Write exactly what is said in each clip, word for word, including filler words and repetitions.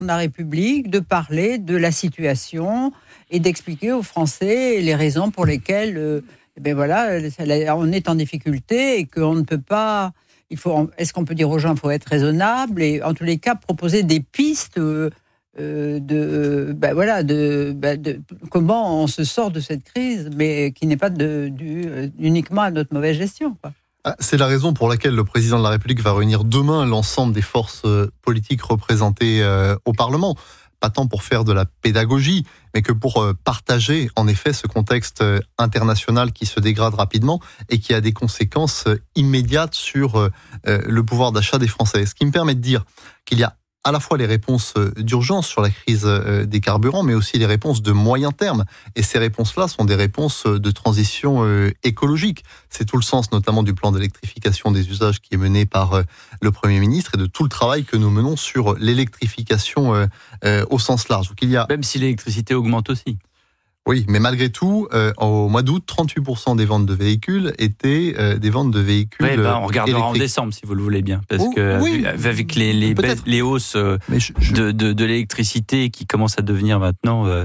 de la République de parler de la situation et d'expliquer aux Français les raisons pour lesquelles euh, ben voilà, on est en difficulté et qu'on ne peut pas... Il faut, est-ce qu'on peut dire aux gens qu'il faut être raisonnable et en tous les cas proposer des pistes euh, de, ben voilà, de, ben de comment on se sort de cette crise, mais qui n'est pas de, du, uniquement à notre mauvaise gestion, quoi. C'est la raison pour laquelle le président de la République va réunir demain l'ensemble des forces politiques représentées au Parlement. Pas tant pour faire de la pédagogie, mais que pour partager en effet ce contexte international qui se dégrade rapidement et qui a des conséquences immédiates sur le pouvoir d'achat des Français. Ce qui me permet de dire qu'il y a à la fois les réponses d'urgence sur la crise des carburants, mais aussi les réponses de moyen terme. Et ces réponses-là sont des réponses de transition écologique. C'est tout le sens notamment du plan d'électrification des usages qui est mené par le Premier ministre et de tout le travail que nous menons sur l'électrification au sens large. Donc il y a... Même si l'électricité augmente aussi. Oui, mais malgré tout, euh, au mois d'août, trente-huit pour cent des ventes de véhicules étaient euh, des ventes de véhicules oui, bah, on regardera électriques. En décembre, si vous le voulez bien. Parce oh, que oui, avec les, les, baisses, les hausses euh, je, je... De, de, de l'électricité qui commencent à devenir maintenant euh,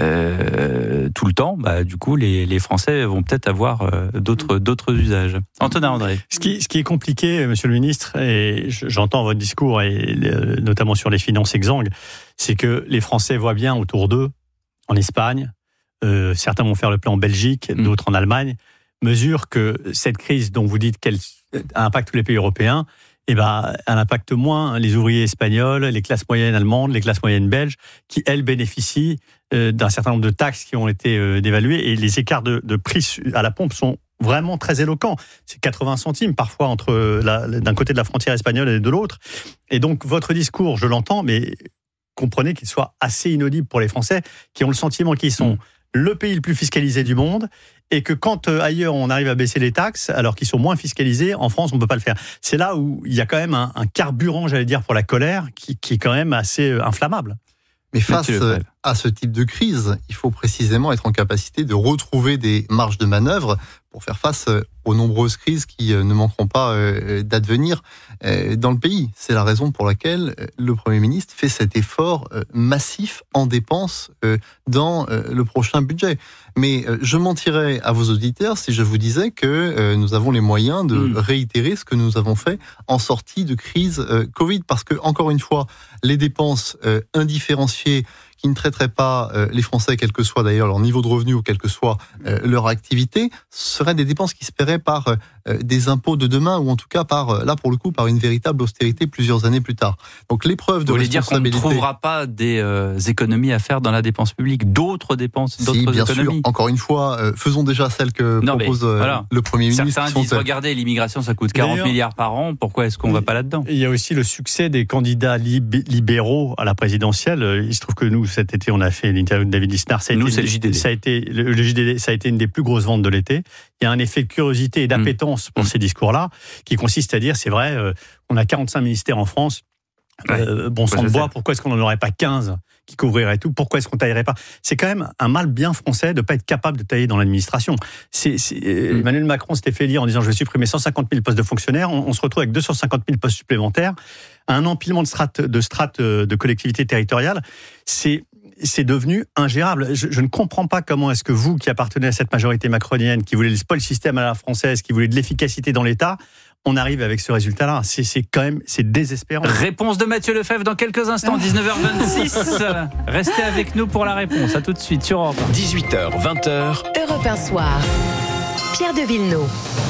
euh, tout le temps, bah, du coup, les, les Français vont peut-être avoir euh, d'autres, d'autres usages. Antonin André. Ce qui, ce qui est compliqué, monsieur le ministre, et j'entends votre discours, et notamment sur les finances exsangues, c'est que les Français voient bien autour d'eux, en Espagne, Euh, certains vont faire le plein en Belgique, mmh. d'autres en Allemagne, mesurent que cette crise dont vous dites qu'elle impacte tous les pays européens, eh ben, elle impacte moins les ouvriers espagnols, les classes moyennes allemandes, les classes moyennes belges, qui, elles, bénéficient euh, d'un certain nombre de taxes qui ont été euh, dévaluées, et les écarts de, de prix à la pompe sont vraiment très éloquents. C'est quatre-vingts centimes parfois entre la, d'un côté de la frontière espagnole et de l'autre. Et donc, votre discours, je l'entends, mais comprenez qu'il soit assez inaudible pour les Français qui ont le sentiment qu'ils sont mmh. le pays le plus fiscalisé du monde, et que quand euh, ailleurs on arrive à baisser les taxes, alors qu'ils sont moins fiscalisés, en France on ne peut pas le faire. C'est là où il y a quand même un, un carburant, j'allais dire, pour la colère, qui, qui est quand même assez euh, inflammable. Mais face à ce type de crise, il faut précisément être en capacité de retrouver des marges de manœuvre pour faire face aux nombreuses crises qui ne manqueront pas d'advenir dans le pays. C'est la raison pour laquelle le Premier ministre fait cet effort massif en dépenses dans le prochain budget. Mais je mentirais à vos auditeurs si je vous disais que nous avons les moyens de mmh. réitérer ce que nous avons fait en sortie de crise Covid. Parce que, encore une fois, les dépenses indifférenciées qui ne traiteraient pas euh, les Français, quel que soit d'ailleurs leur niveau de revenu ou quelle que soit euh, leur activité, seraient des dépenses qui se paieraient par euh, des impôts de demain, ou en tout cas par, euh, là pour le coup, par une véritable austérité plusieurs années plus tard. Donc l'épreuve de Vous voulez responsabilité... dire qu'on ne trouvera pas des euh, économies à faire dans la dépense publique, d'autres dépenses, d'autres si, bien économies. sûr. Encore une fois, euh, faisons déjà celles que non, propose mais, voilà. le Premier ministre. Certains disent, sont... regardez, l'immigration ça coûte quarante milliards par an, pourquoi est-ce qu'on ne va pas là-dedans ? Il y a aussi le succès des candidats lib- libéraux à la présidentielle. Il se trouve que nous, cet été, on a fait l'interview de David Lisnard. Ça a nous, été, c'est le J D D. Ça a été, le, le J D D, ça a été une des plus grosses ventes de l'été. Il y a un effet de curiosité et d'appétence mmh. pour mmh. ces discours-là, qui consiste à dire, c'est vrai, euh, on a quarante-cinq ministères en France, ouais. euh, bon sang de bois, pourquoi est-ce qu'on n'en aurait pas quinze qui couvriraient tout ? Pourquoi est-ce qu'on taillerait pas ? C'est quand même un mal bien français de ne pas être capable de tailler dans l'administration. C'est, c'est, mmh. Emmanuel Macron s'était fait élire en disant, je vais supprimer cent cinquante mille postes de fonctionnaires, on, on se retrouve avec deux cent cinquante mille postes supplémentaires, un empilement de strates de, strates de collectivités territoriales. C'est c'est devenu ingérable. Je, je ne comprends pas comment est-ce que vous, qui appartenez à cette majorité macronienne, qui voulait le spoil système à la française, qui voulait de l'efficacité dans l'État, on arrive avec ce résultat-là. C'est, c'est quand même, c'est désespérant. Réponse de Mathieu Lefebvre dans quelques instants, dix-neuf heures vingt-six. Restez avec nous pour la réponse. À tout de suite sur Europe un. dix-huit heures, vingt heures. Europe un soir. Pierre de Villeneuve.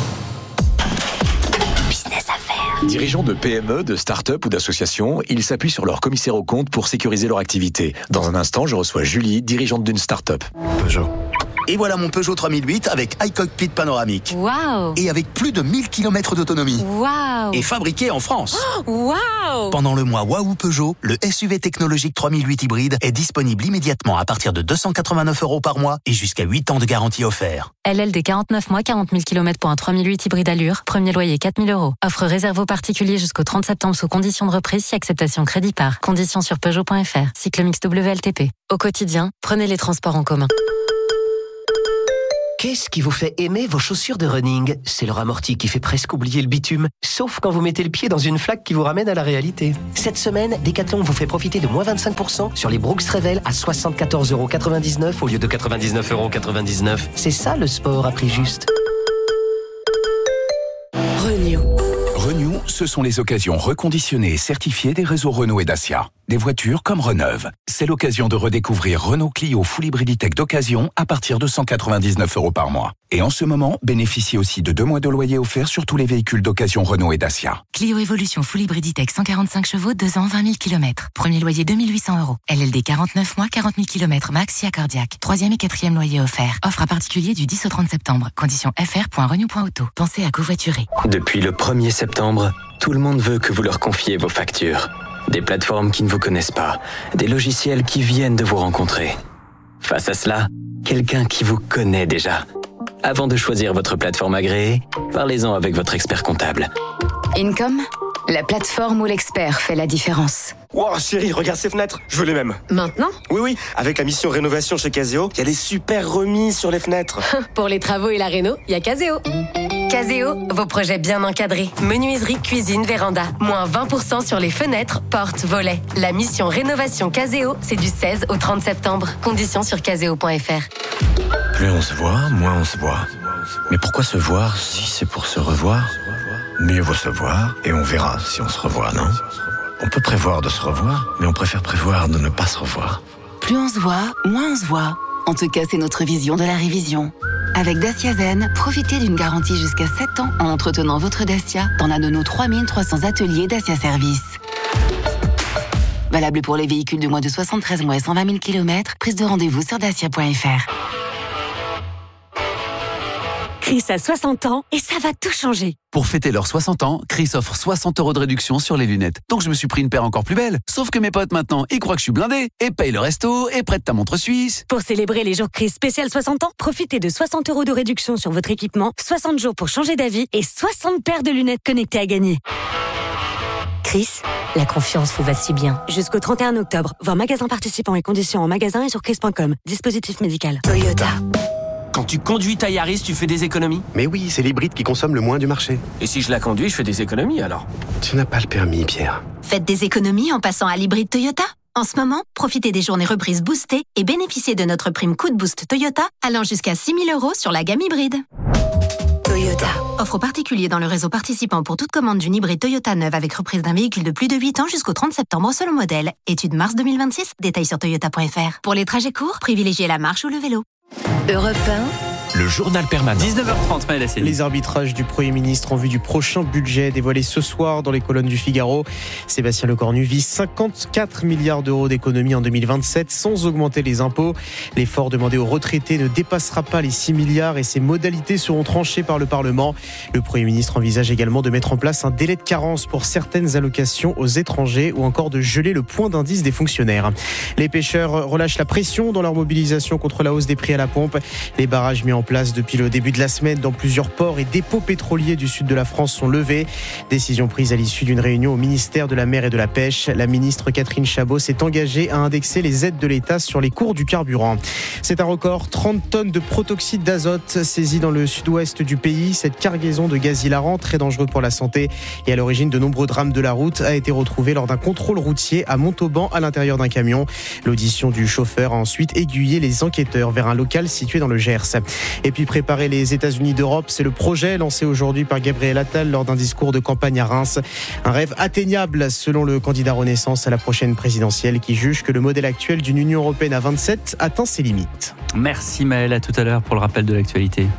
Dirigeants de P M E, de start-up ou d'associations, ils s'appuient sur leur commissaire aux comptes pour sécuriser leur activité. Dans un instant, je reçois Julie, dirigeante d'une start-up. Peugeot. Et voilà mon Peugeot trois mille huit avec iCockpit panoramique. Waouh! Et avec plus de mille kilomètres d'autonomie. Waouh! Et fabriqué en France. Waouh! Pendant le mois Waouh Peugeot, le S U V technologique trois mille huit hybride est disponible immédiatement à partir de deux cent quatre-vingt-neuf euros par mois et jusqu'à huit ans de garantie offert. L L D quarante-neuf mois, quarante mille kilomètres pour un trois mille huit hybride allure. Premier loyer quatre mille euros. Offre réservée aux particuliers jusqu'au trente septembre sous conditions de reprise si acceptation crédit par. Conditions sur Peugeot point F R. Cycle mix W L T P. Au quotidien, prenez les transports en commun. Qu'est-ce qui vous fait aimer vos chaussures de running ? C'est leur amorti qui fait presque oublier le bitume. Sauf quand vous mettez le pied dans une flaque qui vous ramène à la réalité. Cette semaine, Decathlon vous fait profiter de moins vingt-cinq pour cent sur les Brooks Revel à soixante-quatorze euros quatre-vingt-dix-neuf au lieu de quatre-vingt-dix-neuf euros quatre-vingt-dix-neuf. C'est ça le sport à prix juste. Renew. Renew, ce sont les occasions reconditionnées et certifiées des réseaux Renault et Dacia. Des voitures comme Reneuve. C'est l'occasion de redécouvrir Renault Clio Full Hybriditech d'occasion à partir de cent quatre-vingt-dix-neuf euros par mois. Et en ce moment, bénéficiez aussi de deux mois de loyer offerts sur tous les véhicules d'occasion Renault et Dacia. Clio Evolution Full Hybriditech cent quarante-cinq chevaux, deux ans, vingt mille kilomètres. Premier loyer deux mille huit cents euros. L L D quarante-neuf mois, quarante mille kilomètres max, S I A cardiaque. Troisième et quatrième loyer offert. Offre à particulier du dix au trente septembre. Conditions f r point renew point auto. Pensez à covoiturer. Depuis le premier septembre, tout le monde veut que vous leur confiez vos factures. Des plateformes qui ne vous connaissent pas, des logiciels qui viennent de vous rencontrer. Face à cela, quelqu'un qui vous connaît déjà. Avant de choisir votre plateforme agréée, parlez-en avec votre expert comptable. Income, la plateforme où l'expert fait la différence. Wow, chérie, regarde ces fenêtres, je veux les mêmes. Maintenant ? Oui, oui, avec la mission rénovation chez Caseo, il y a des super remises sur les fenêtres. Pour les travaux et la réno, il y a Caseo. Caseo, vos projets bien encadrés. Menuiserie, cuisine, véranda. Moins vingt pour cent sur les fenêtres, portes, volets. La mission rénovation Caseo, c'est du seize au trente septembre. Conditions sur caseo point f r. Plus on se voit, moins on se voit. Mais pourquoi se voir si c'est pour se revoir ? Mieux vaut se voir et on verra si on se revoit, non ? On peut prévoir de se revoir, mais on préfère prévoir de ne pas se revoir. Plus on se voit, moins on se voit. En tout cas, c'est notre vision de la révision. Avec Dacia Zen, profitez d'une garantie jusqu'à sept ans en entretenant votre Dacia dans l'un de nos trois mille trois cents ateliers Dacia Service. Valable pour les véhicules de moins de soixante-treize mois et cent vingt mille kilomètres. Prise de rendez-vous sur dacia point f r. Chris a soixante ans et ça va tout changer. Pour fêter leurs soixante ans, Chris offre soixante euros de réduction sur les lunettes. Donc je me suis pris une paire encore plus belle. Sauf que mes potes maintenant, ils croient que je suis blindé et payent le resto et prêtent ta montre suisse. Pour célébrer les jours Chris spécial soixante ans, profitez de soixante euros de réduction sur votre équipement, soixante jours pour changer d'avis et soixante paires de lunettes connectées à gagner. Chris, la confiance vous va si bien. Jusqu'au trente et un octobre, voir magasin participant et conditions en magasin et sur chris point com. Dispositif médical. Toyota. Quand tu conduis ta Yaris, tu fais des économies ? Mais oui, c'est l'hybride qui consomme le moins du marché. Et si je la conduis, je fais des économies alors ? Tu n'as pas le permis, Pierre. Faites des économies en passant à l'hybride Toyota. En ce moment, profitez des journées reprises boostées et bénéficiez de notre prime coup de boost Toyota allant jusqu'à six mille euros sur la gamme hybride. Toyota. Offre aux particuliers dans le réseau participant pour toute commande d'une hybride Toyota neuve avec reprise d'un véhicule de plus de huit ans jusqu'au trente septembre selon modèle. Étude mars deux mille vingt-six, détails sur toyota point f r. Pour les trajets courts, privilégiez la marche ou le vélo. Europe un. Le journal permanent. dix-neuf heures trente, Maël Hassani. Les arbitrages du Premier ministre en vue du prochain budget dévoilés ce soir dans les colonnes du Figaro. Sébastien Lecornu vise cinquante-quatre milliards d'euros d'économies en deux mille vingt-sept sans augmenter les impôts. L'effort demandé aux retraités ne dépassera pas les six milliards et ses modalités seront tranchées par le Parlement. Le Premier ministre envisage également de mettre en place un délai de carence pour certaines allocations aux étrangers ou encore de geler le point d'indice des fonctionnaires. Les pêcheurs relâchent la pression dans leur mobilisation contre la hausse des prix à la pompe. Les barrages mis en place depuis le début de la semaine dans plusieurs ports et dépôts pétroliers du sud de la France sont levés. Décision prise à l'issue d'une réunion au ministère de la Mer et de la Pêche. La ministre Catherine Chabot s'est engagée à indexer les aides de l'État sur les cours du carburant. C'est un record, trente tonnes de protoxyde d'azote saisies dans le sud-ouest du pays. Cette cargaison de gaz hilarant, très dangereux pour la santé et à l'origine de nombreux drames de la route, a été retrouvée lors d'un contrôle routier à Montauban à l'intérieur d'un camion. L'audition du chauffeur a ensuite aiguillé les enquêteurs vers un local situé dans le Gers. Et puis préparer les États-Unis d'Europe, c'est le projet lancé aujourd'hui par Gabriel Attal lors d'un discours de campagne à Reims. Un rêve atteignable selon le candidat Renaissance à la prochaine présidentielle qui juge que le modèle actuel d'une Union européenne à vingt-sept atteint ses limites. Merci Maël, à tout à l'heure pour le rappel de l'actualité.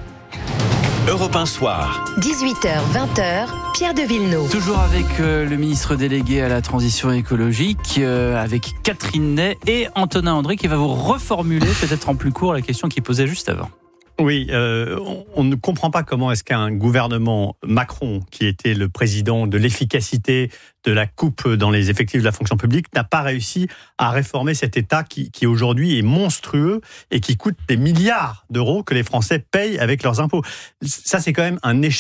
Europe un soir. dix-huit heures vingt, Pierre de Villeneuve. Toujours avec euh, le ministre délégué à la transition écologique, euh, avec Catherine Ney et Antonin André qui va vous reformuler peut-être en plus court la question qu'il posait juste avant. Oui, euh, on, on ne comprend pas comment est-ce qu'un gouvernement Macron, qui était le président de l'efficacité, de la coupe dans les effectifs de la fonction publique, n'a pas réussi à réformer cet État qui, qui aujourd'hui est monstrueux et qui coûte des milliards d'euros que les Français payent avec leurs impôts. Ça, c'est quand même un échec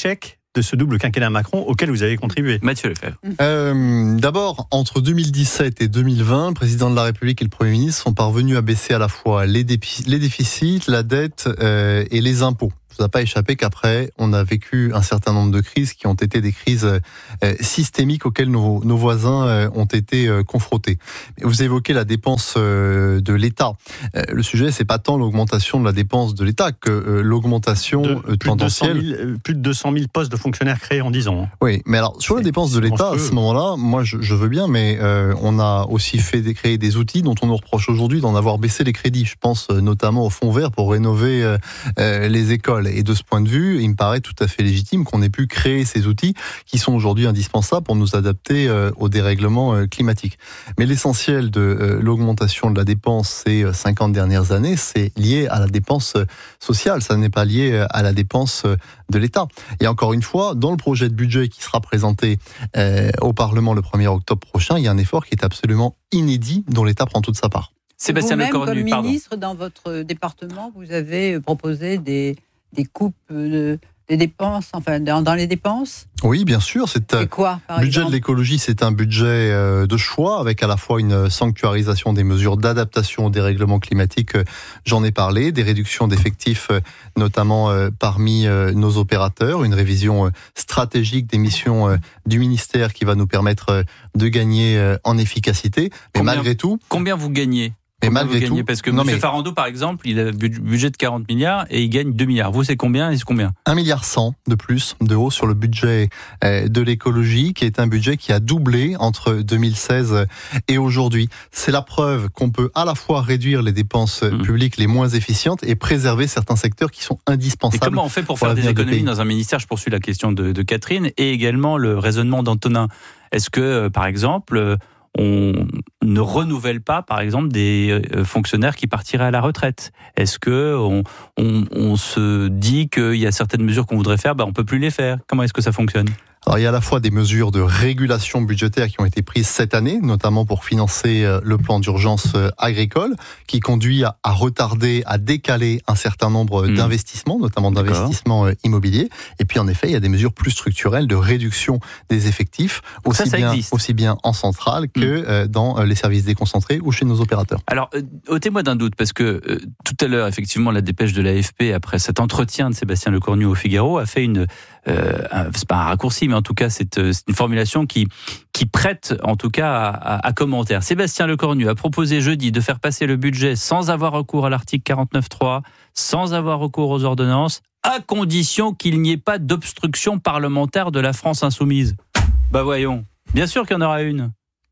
de ce double quinquennat Macron auquel vous avez contribué. Mathieu Lefebvre. Euh, d'abord, entre deux mille dix-sept et deux mille vingt, le président de la République et le Premier ministre sont parvenus à baisser à la fois les, dépi- les déficits, la dette euh, et les impôts. Ça n'a pas échappé qu'après, on a vécu un certain nombre de crises qui ont été des crises euh, systémiques auxquelles nos, nos voisins euh, ont été euh, confrontés. Vous évoquez la dépense euh, de l'État. Euh, le sujet, c'est pas tant l'augmentation de la dépense de l'État que euh, l'augmentation de, euh, plus tendancielle. De deux cent mille, plus de deux cent mille postes de fonctionnaires créés en dix ans. Hein. Oui, mais alors sur la dépense de l'État, à ce moment-là, moi je, je veux bien, mais euh, on a aussi fait des, créer des outils dont on nous reproche aujourd'hui d'en avoir baissé les crédits. Je pense euh, notamment au fonds vert pour rénover euh, euh, les écoles. Et de ce point de vue, il me paraît tout à fait légitime qu'on ait pu créer ces outils qui sont aujourd'hui indispensables pour nous adapter euh, au dérèglement euh, climatique. Mais l'essentiel de euh, l'augmentation de la dépense ces cinquante dernières années, c'est lié à la dépense sociale, ça n'est pas lié à la dépense de l'État. Et encore une fois, dans le projet de budget qui sera présenté euh, au Parlement le premier octobre prochain, il y a un effort qui est absolument inédit dont l'État prend toute sa part. Sébastien Lecornu, comme ministre, dans votre département, vous avez proposé des, des coupes de, des dépenses, enfin dans, dans les dépenses. Oui, bien sûr. C'est Et quoi, par Le budget exemple de l'écologie, c'est un budget euh, de choix avec à la fois une sanctuarisation des mesures d'adaptation au dérèglement climatique, euh, j'en ai parlé, des réductions d'effectifs, euh, notamment euh, parmi euh, nos opérateurs, une révision euh, stratégique des missions euh, du ministère qui va nous permettre euh, de gagner euh, en efficacité. Mais Combien, malgré tout... Combien vous gagnez ? Mais malgré tout, parce que non, M. mais... Farandou, par exemple, il a un budget de quarante milliards et il gagne deux milliards. Vous, c'est combien et c'est combien ? un virgule cent milliard de plus d'euros sur le budget de l'écologie, qui est un budget qui a doublé entre deux mille seize et aujourd'hui. C'est la preuve qu'on peut à la fois réduire les dépenses mmh. publiques les moins efficientes et préserver certains secteurs qui sont indispensables. Et comment on fait pour, pour faire des économies dans un ministère ? Je poursuis la question de, de Catherine et également le raisonnement d'Antonin. Est-ce que, par exemple... on ne renouvelle pas, par exemple, des fonctionnaires qui partiraient à la retraite ? Est-ce que on, on, on se dit qu'il y a certaines mesures qu'on voudrait faire, ben on peut plus les faire ? Comment est-ce que ça fonctionne ? Alors, il y a à la fois des mesures de régulation budgétaire qui ont été prises cette année, notamment pour financer le plan d'urgence agricole, qui conduit à, à retarder, à décaler un certain nombre mmh. d'investissements, notamment D'accord. d'investissements immobiliers. Et puis, en effet, il y a des mesures plus structurelles de réduction des effectifs, aussi, ça, ça bien, aussi bien en centrale que mmh. dans les services déconcentrés ou chez nos opérateurs. Alors, euh, ôtez-moi d'un doute, parce que euh, tout à l'heure, effectivement, la dépêche de l'A F P, après cet entretien de Sébastien Lecornu au Figaro, a fait une... Euh, c'est pas un raccourci, mais en tout cas, c'est, c'est une formulation qui, qui prête, en tout cas, à, à, à commentaire. Sébastien Lecornu a proposé jeudi de faire passer le budget sans avoir recours à l'article quarante-neuf trois, sans avoir recours aux ordonnances, à condition qu'il n'y ait pas d'obstruction parlementaire de la France insoumise. Bah voyons, bien sûr qu'il y en aura une.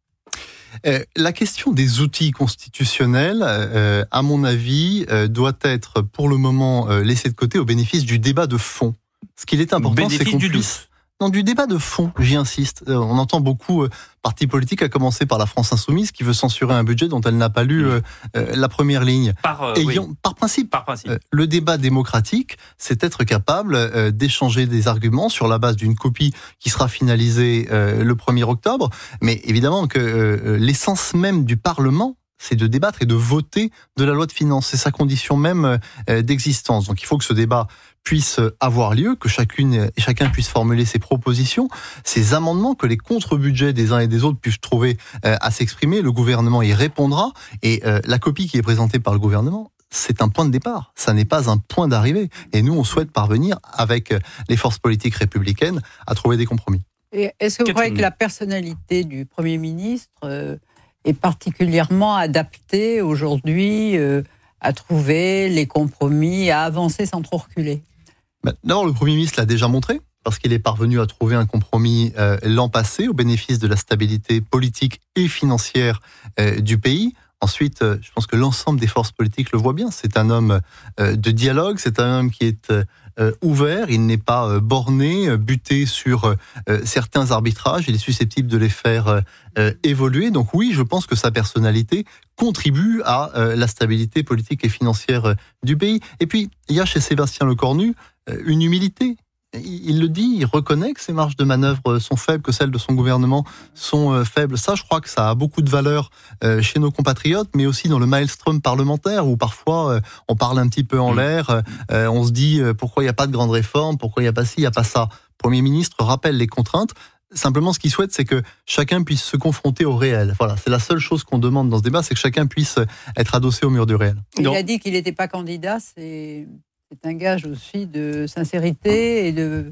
Euh, la question des outils constitutionnels, euh, à mon avis, euh, doit être pour le moment euh, laissée de côté au bénéfice du débat de fond. Ce qu'il est important, c'est qu'on puisse... Non, du débat de fond, j'y insiste. Euh, on entend beaucoup euh, partis politiques, à commencer par la France Insoumise, qui veut censurer un budget dont elle n'a pas lu euh, euh, la première ligne. Par, euh, Ayons, oui. par principe. Par principe. Euh, le débat démocratique, c'est être capable euh, d'échanger des arguments sur la base d'une copie qui sera finalisée euh, le premier octobre. Mais évidemment que euh, l'essence même du Parlement, c'est de débattre et de voter de la loi de finances. C'est sa condition même euh, d'existence. Donc il faut que ce débat puisse avoir lieu, que chacune et chacun puisse formuler ses propositions, ses amendements, que les contre-budgets des uns et des autres puissent trouver euh, à s'exprimer. Le gouvernement y répondra. Et euh, la copie qui est présentée par le gouvernement, c'est un point de départ, ça n'est pas un point d'arrivée. Et nous, on souhaite parvenir, avec les forces politiques républicaines, à trouver des compromis. Et est-ce que vous croyez que la personnalité du Premier ministre euh, est particulièrement adaptée aujourd'hui euh, à trouver les compromis, à avancer sans trop reculer ? D'abord, le Premier ministre l'a déjà montré, parce qu'il est parvenu à trouver un compromis euh, l'an passé, au bénéfice de la stabilité politique et financière euh, du pays. Ensuite, euh, je pense que l'ensemble des forces politiques le voit bien. C'est un homme euh, de dialogue, c'est un homme qui est euh, ouvert, il n'est pas euh, borné, euh, buté sur euh, certains arbitrages, il est susceptible de les faire euh, évoluer. Donc oui, je pense que sa personnalité contribue à euh, la stabilité politique et financière euh, du pays. Et puis, il y a chez Sébastien Lecornu une humilité. Il le dit, il reconnaît que ses marges de manœuvre sont faibles, que celles de son gouvernement sont faibles. Ça, je crois que ça a beaucoup de valeur chez nos compatriotes, mais aussi dans le maelstrom parlementaire, où parfois on parle un petit peu en l'air, on se dit pourquoi il n'y a pas de grande réforme, pourquoi il n'y a pas ci, il n'y a pas ça. Premier ministre rappelle les contraintes. Simplement, ce qu'il souhaite, c'est que chacun puisse se confronter au réel. Voilà, c'est la seule chose qu'on demande dans ce débat, c'est que chacun puisse être adossé au mur du réel. Il Donc, a dit qu'il n'était pas candidat, c'est, c'est un gage aussi de sincérité et de...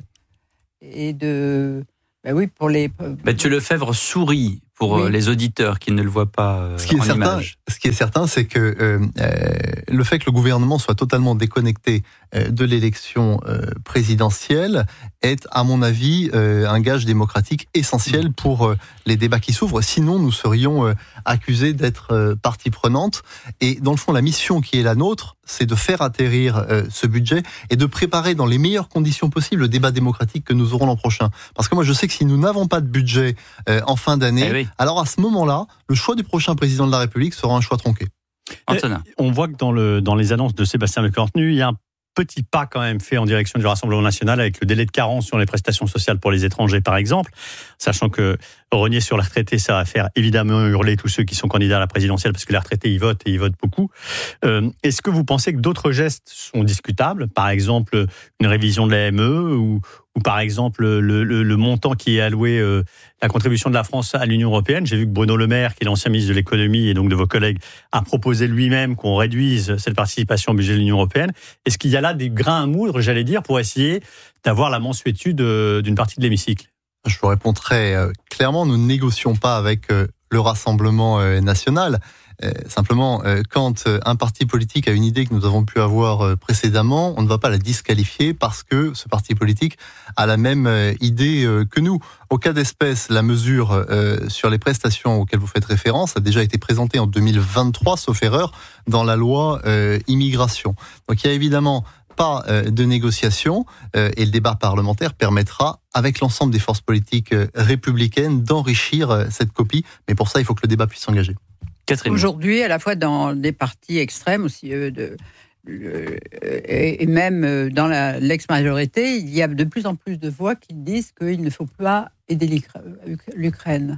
Et de ben oui, pour les... Mathieu Lefebvre sourit pour oui. les auditeurs qui ne le voient pas euh, ce qui est en certain, image. Ce qui est certain, c'est que euh, euh, le fait que le gouvernement soit totalement déconnecté euh, de l'élection euh, présidentielle est, à mon avis, euh, un gage démocratique essentiel pour euh, les débats qui s'ouvrent. Sinon, nous serions euh, accusés d'être euh, partie prenante. Et dans le fond, la mission qui est la nôtre, c'est de faire atterrir euh, ce budget et de préparer dans les meilleures conditions possibles le débat démocratique que nous aurons l'an prochain. Parce que moi, je sais que si nous n'avons pas de budget euh, en fin d'année, eh oui. alors à ce moment-là, le choix du prochain président de la République sera un choix tronqué. Antonin. On voit que dans, le, dans les annonces de Sébastien Lecornu, il y a un petit pas quand même fait en direction du Rassemblement national avec le délai de carence sur les prestations sociales pour les étrangers, par exemple, sachant que rogner sur les retraités, ça va faire évidemment hurler tous ceux qui sont candidats à la présidentielle, parce que les retraités, ils votent et ils votent beaucoup. Euh, est-ce que vous pensez que d'autres gestes sont discutables, par exemple une révision de l'A M E ou, ou par exemple le, le, le montant qui est alloué, euh, la contribution de la France à l'Union européenne? J'ai vu que Bruno Le Maire, qui est l'ancien ministre de l'économie et donc de vos collègues, a proposé lui-même qu'on réduise cette participation au budget de l'Union européenne. Est-ce qu'il y a là des grains à moudre, j'allais dire, pour essayer d'avoir la mansuétude d'une partie de l'hémicycle? Je vous réponds très euh, clairement, nous ne négocions pas avec euh, le Rassemblement euh, national. Euh, simplement, euh, quand euh, un parti politique a une idée que nous avons pu avoir euh, précédemment, on ne va pas la disqualifier parce que ce parti politique a la même euh, idée euh, que nous. Au cas d'espèce, la mesure euh, sur les prestations auxquelles vous faites référence a déjà été présentée en deux mille vingt-trois, sauf erreur, dans la loi euh, immigration. Donc il y a évidemment pas de négociation et le débat parlementaire permettra, avec l'ensemble des forces politiques républicaines, d'enrichir cette copie. Mais pour ça, il faut que le débat puisse s'engager. Catherine. Aujourd'hui, à la fois dans des partis extrêmes aussi, euh, de, le, et même dans la, l'ex-majorité, il y a de plus en plus de voix qui disent qu'il ne faut pas aider l'Ukraine.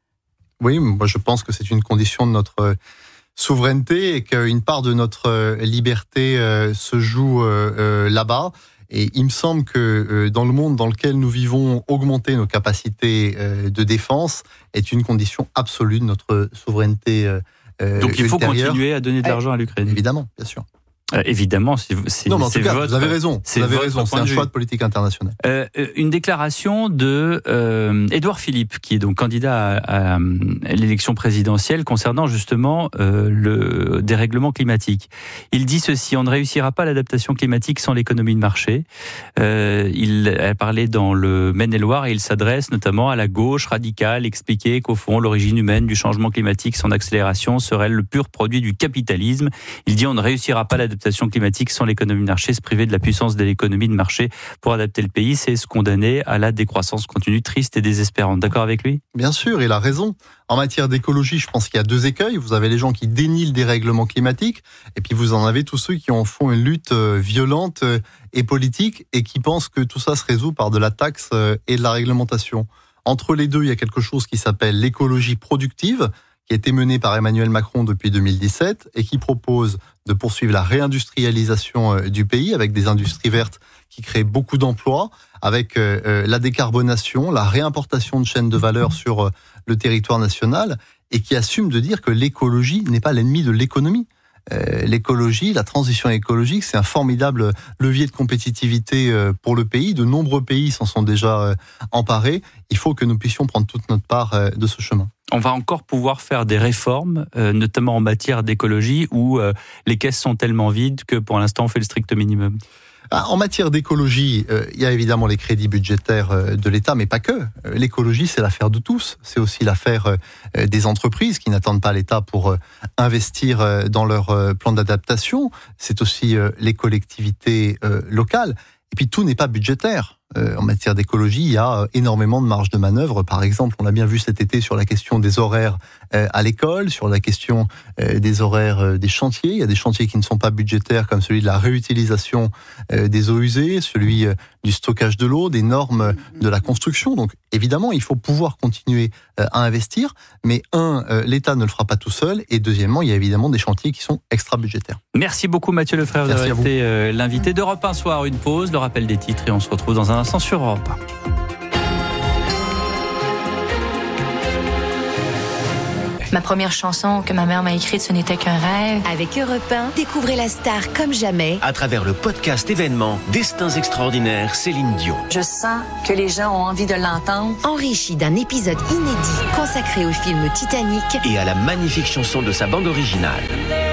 Oui, moi je pense que c'est une condition de notre souveraineté et qu'une part de notre liberté euh, se joue euh, là-bas. Et il me semble que euh, dans le monde dans lequel nous vivons, augmenter nos capacités euh, de défense est une condition absolue de notre souveraineté euh, Donc il faut ultérieure. Continuer à donner de l'argent à l'Ukraine. Évidemment, bien sûr. Euh, évidemment, c'est, c'est, non, mais en c'est tout cas, votre, vous avez raison. C'est vous avez raison. C'est un choix de politique internationale. Euh, une déclaration de euh, Édouard Philippe, qui est donc candidat à, à, à l'élection présidentielle concernant justement euh, le dérèglement climatique. Il dit ceci: on ne réussira pas l'adaptation climatique sans l'économie de marché. Euh, il a parlé dans le Maine-et-Loire et il s'adresse notamment à la gauche radicale, expliquer qu'au fond, l'origine humaine du changement climatique, son accélération, serait le pur produit du capitalisme. Il dit on ne réussira pas l'adaptation climatique sans l'économie de marché. Se priver de la puissance de l'économie de marché pour adapter le pays, c'est se condamner à la décroissance continue, triste et désespérante. D'accord avec lui ? Bien sûr, il a raison. En matière d'écologie, je pense qu'il y a deux écueils. Vous avez les gens qui dénient le dérèglement climatique, et puis vous en avez tous ceux qui en font une lutte violente et politique, et qui pensent que tout ça se résout par de la taxe et de la réglementation. Entre les deux, il y a quelque chose qui s'appelle l'écologie productive, qui a été menée par Emmanuel Macron depuis deux mille dix-sept et qui propose de poursuivre la réindustrialisation du pays avec des industries vertes qui créent beaucoup d'emplois, avec la décarbonation, la réimportation de chaînes de valeur sur le territoire national, et qui assume de dire que l'écologie n'est pas l'ennemi de l'économie. Euh, l'écologie, la transition écologique, c'est un formidable levier de compétitivité euh, pour le pays. De nombreux pays s'en sont déjà euh, emparés. Il faut que nous puissions prendre toute notre part euh, de ce chemin. On va encore pouvoir faire des réformes, euh, notamment en matière d'écologie, où euh, les caisses sont tellement vides que pour l'instant on fait le strict minimum. En matière d'écologie, euh, il y a évidemment les crédits budgétaires euh, de l'État, mais pas que. Euh, l'écologie, c'est l'affaire de tous. C'est aussi l'affaire euh, des entreprises qui n'attendent pas l'État pour euh, investir euh, dans leur euh, plan d'adaptation. C'est aussi euh, les collectivités euh, locales. Et puis tout n'est pas budgétaire. Euh, en matière d'écologie, il y a énormément de marge de manœuvre. Par exemple, on l'a bien vu cet été sur la question des horaires euh, à l'école, sur la question euh, des horaires euh, des chantiers. Il y a des chantiers qui ne sont pas budgétaires, comme celui de la réutilisation euh, des eaux usées, celui euh, du stockage de l'eau, des normes de la construction. Donc évidemment, il faut pouvoir continuer euh, à investir. Mais un, euh, l'État ne le fera pas tout seul. Et deuxièmement, il y a évidemment des chantiers qui sont extra-budgétaires. Merci beaucoup Mathieu Lefebvre d'avoir été euh, l'invité d'Europe un Soir. Une pause, le rappel des titres et on se retrouve dans un l'instant sur Europe un. Ma première chanson que ma mère m'a écrite, ce n'était qu'un rêve. Avec Europe un, découvrez la star comme jamais. À travers le podcast événement Destins extraordinaires, Céline Dion. Je sens que les gens ont envie de l'entendre. Enrichi d'un épisode inédit consacré au film Titanic. Et à la magnifique chanson de sa bande originale.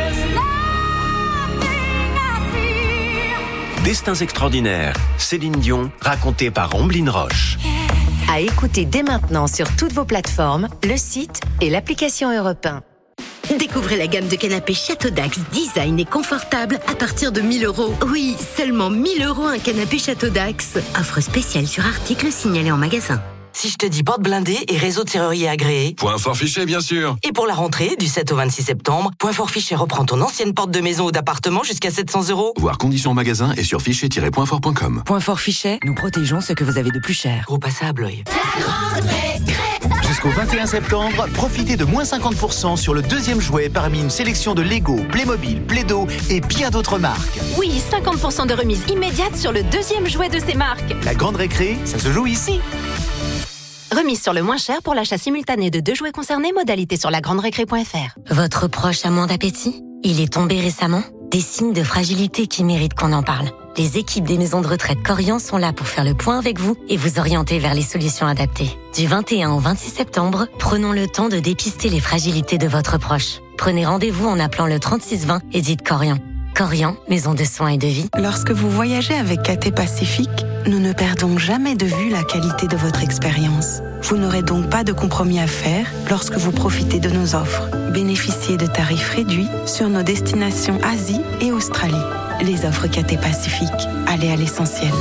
Destins extraordinaires, Céline Dion, raconté par Omblin Roche. À écouter dès maintenant sur toutes vos plateformes, le site et l'application Europe un. Découvrez la gamme de canapés Château Dax, design et confortable à partir de mille euros. Oui, seulement mille euros un canapé Château Dax. Offre spéciale sur article signalé en magasin. Si je te dis porte blindée et réseau de serrurier agréé. Point fort Fichet, bien sûr. Et pour la rentrée, du sept au vingt-six septembre, Point fort Fichet reprend ton ancienne porte de maison ou d'appartement jusqu'à sept cents euros. Voir conditions en magasin et sur fichet tiret point fort point com. Point fort Fichet, nous protégeons ce que vous avez de plus cher. Gros passage à Blois. Jusqu'au vingt et un septembre, profitez de moins cinquante pour cent sur le deuxième jouet parmi une sélection de Lego, Playmobil, Play-Doh et bien d'autres marques. Oui, cinquante pour cent de remise immédiate sur le deuxième jouet de ces marques. La grande récré, ça se joue ici. Remise sur le moins cher pour l'achat simultané de deux jouets concernés, modalité sur la grande récré point f r. Votre proche a moins d'appétit? Il est tombé récemment? Des signes de fragilité qui méritent qu'on en parle. Les équipes des maisons de retraite Corian sont là pour faire le point avec vous et vous orienter vers les solutions adaptées. Du vingt et un au vingt-six septembre, prenons le temps de dépister les fragilités de votre proche. Prenez rendez-vous en appelant le trente-six vingt et dites Corian. Corian, maison de soins et de vie. Lorsque vous voyagez avec Cathay Pacifique, nous ne perdons jamais de vue la qualité de votre expérience. Vous n'aurez donc pas de compromis à faire lorsque vous profitez de nos offres. Bénéficiez de tarifs réduits sur nos destinations Asie et Australie. Les offres Cathay Pacifique, allez à l'essentiel.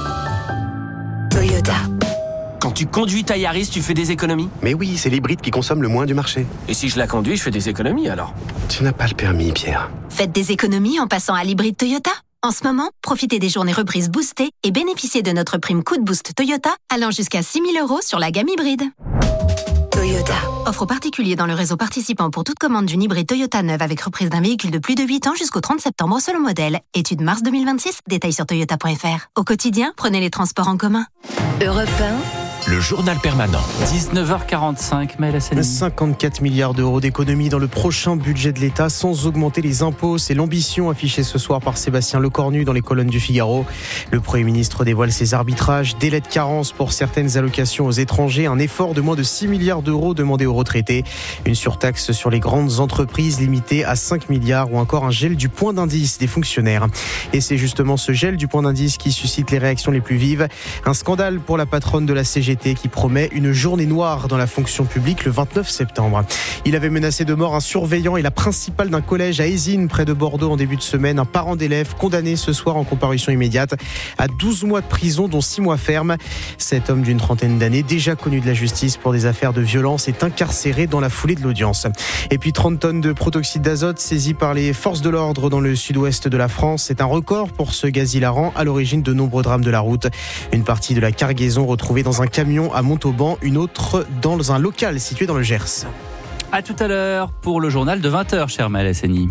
Toyota. Quand tu conduis ta Yaris, tu fais des économies? Mais oui, c'est l'hybride qui consomme le moins du marché. Et si je la conduis, je fais des économies alors? Tu n'as pas le permis, Pierre. Faites des économies en passant à l'hybride Toyota. En ce moment, profitez des journées reprises boostées et bénéficiez de notre prime Coup de Boost Toyota allant jusqu'à six mille euros sur la gamme hybride. Toyota. Offre aux particuliers dans le réseau participant pour toute commande d'une hybride Toyota neuve avec reprise d'un véhicule de plus de huit ans jusqu'au trente septembre selon modèle. Étude mars deux mille vingt-six, détails sur toyota point f r. Au quotidien, prenez les transports en commun. Europe un. Le journal permanent. dix-neuf heures quarante-cinq, Maël Hassani. cinquante-quatre milliards d'euros d'économies dans le prochain budget de l'État sans augmenter les impôts. C'est l'ambition affichée ce soir par Sébastien Lecornu dans les colonnes du Figaro. Le Premier ministre dévoile ses arbitrages, délai de carence pour certaines allocations aux étrangers, un effort de moins de six milliards d'euros demandé aux retraités, une surtaxe sur les grandes entreprises limitée à cinq milliards ou encore un gel du point d'indice des fonctionnaires. Et c'est justement ce gel du point d'indice qui suscite les réactions les plus vives. Un scandale pour la patronne de la C G T qui promet une journée noire dans la fonction publique le vingt-neuf septembre. Il avait menacé de mort un surveillant et la principale d'un collège à Ézines, près de Bordeaux, en début de semaine. Un parent d'élève condamné ce soir en comparution immédiate à douze mois de prison, dont six mois ferme. Cet homme d'une trentaine d'années, déjà connu de la justice pour des affaires de violence, est incarcéré dans la foulée de l'audience. Et puis trente tonnes de protoxyde d'azote saisies par les forces de l'ordre dans le sud-ouest de la France. C'est un record pour ce gaz hilarant à l'origine de nombreux drames de la route. Une partie de la cargaison retrouvée dans un camion à Montauban, une autre dans un local situé dans le Gers. À tout à l'heure pour le journal de vingt heures, cher Maël Hassani.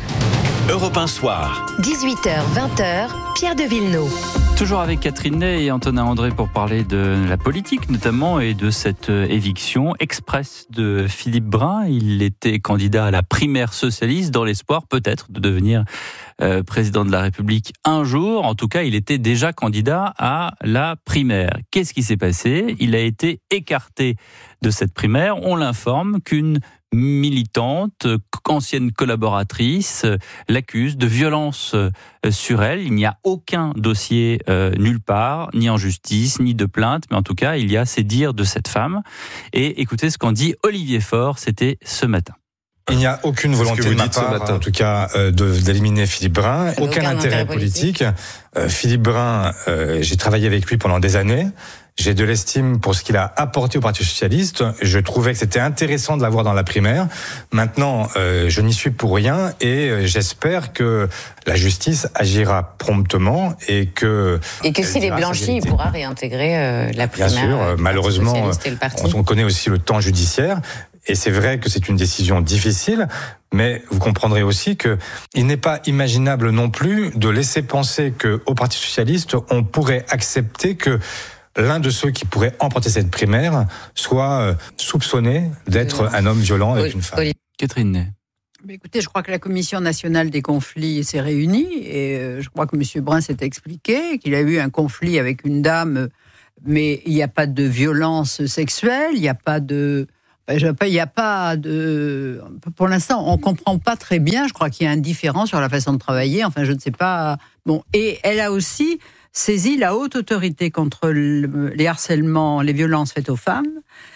Europe un soir. dix-huit heures vingt heures, Pierre de Villeneuve. Toujours avec Catherine Ney et Antonin André pour parler de la politique notamment et de cette éviction express de Philippe Brun. Il était candidat à la primaire socialiste dans l'espoir peut-être de devenir euh, président de la République un jour. En tout cas, il était déjà candidat à la primaire. Qu'est-ce qui s'est passé? Il a été écarté de cette primaire. On l'informe qu'une militante, ancienne collaboratrice, l'accuse de violence sur elle. Il n'y a aucun dossier euh, nulle part, ni en justice, ni de plainte, mais en tout cas, il y a ces dires de cette femme. Et écoutez ce qu'en dit Olivier Faure, c'était ce matin. Il n'y a aucune volonté de ma part, en tout cas, euh, de, d'éliminer Philippe Brun, aucun, aucun intérêt, intérêt politique. politique. Euh, Philippe Brun, euh, j'ai travaillé avec lui pendant des années. J'ai de l'estime pour ce qu'il a apporté au Parti socialiste. Je trouvais que c'était intéressant de l'avoir dans la primaire. Maintenant, euh, je n'y suis pour rien et euh, j'espère que la justice agira promptement et que... Et que s'il est blanchi, il pourra réintégrer euh, la primaire. Bien sûr, euh, malheureusement, on connaît aussi le temps judiciaire. Et c'est vrai que c'est une décision difficile, mais vous comprendrez aussi que il n'est pas imaginable non plus de laisser penser qu'au Parti socialiste, on pourrait accepter que l'un de ceux qui pourrait emporter cette primaire soit soupçonné d'être un homme violent avec une femme. Catherine Ney. Mais écoutez, je crois que la Commission nationale des conflits s'est réunie et euh, je crois que M. Brun s'est expliqué qu'il a eu un conflit avec une dame, mais il n'y a pas de violence sexuelle, il n'y a pas de... Il n'y a pas de... Pour l'instant, on ne comprend pas très bien. Je crois qu'il y a un différent sur la façon de travailler. Enfin, je ne sais pas... Bon, et elle a aussi saisi la haute autorité contre le, les harcèlements, les violences faites aux femmes,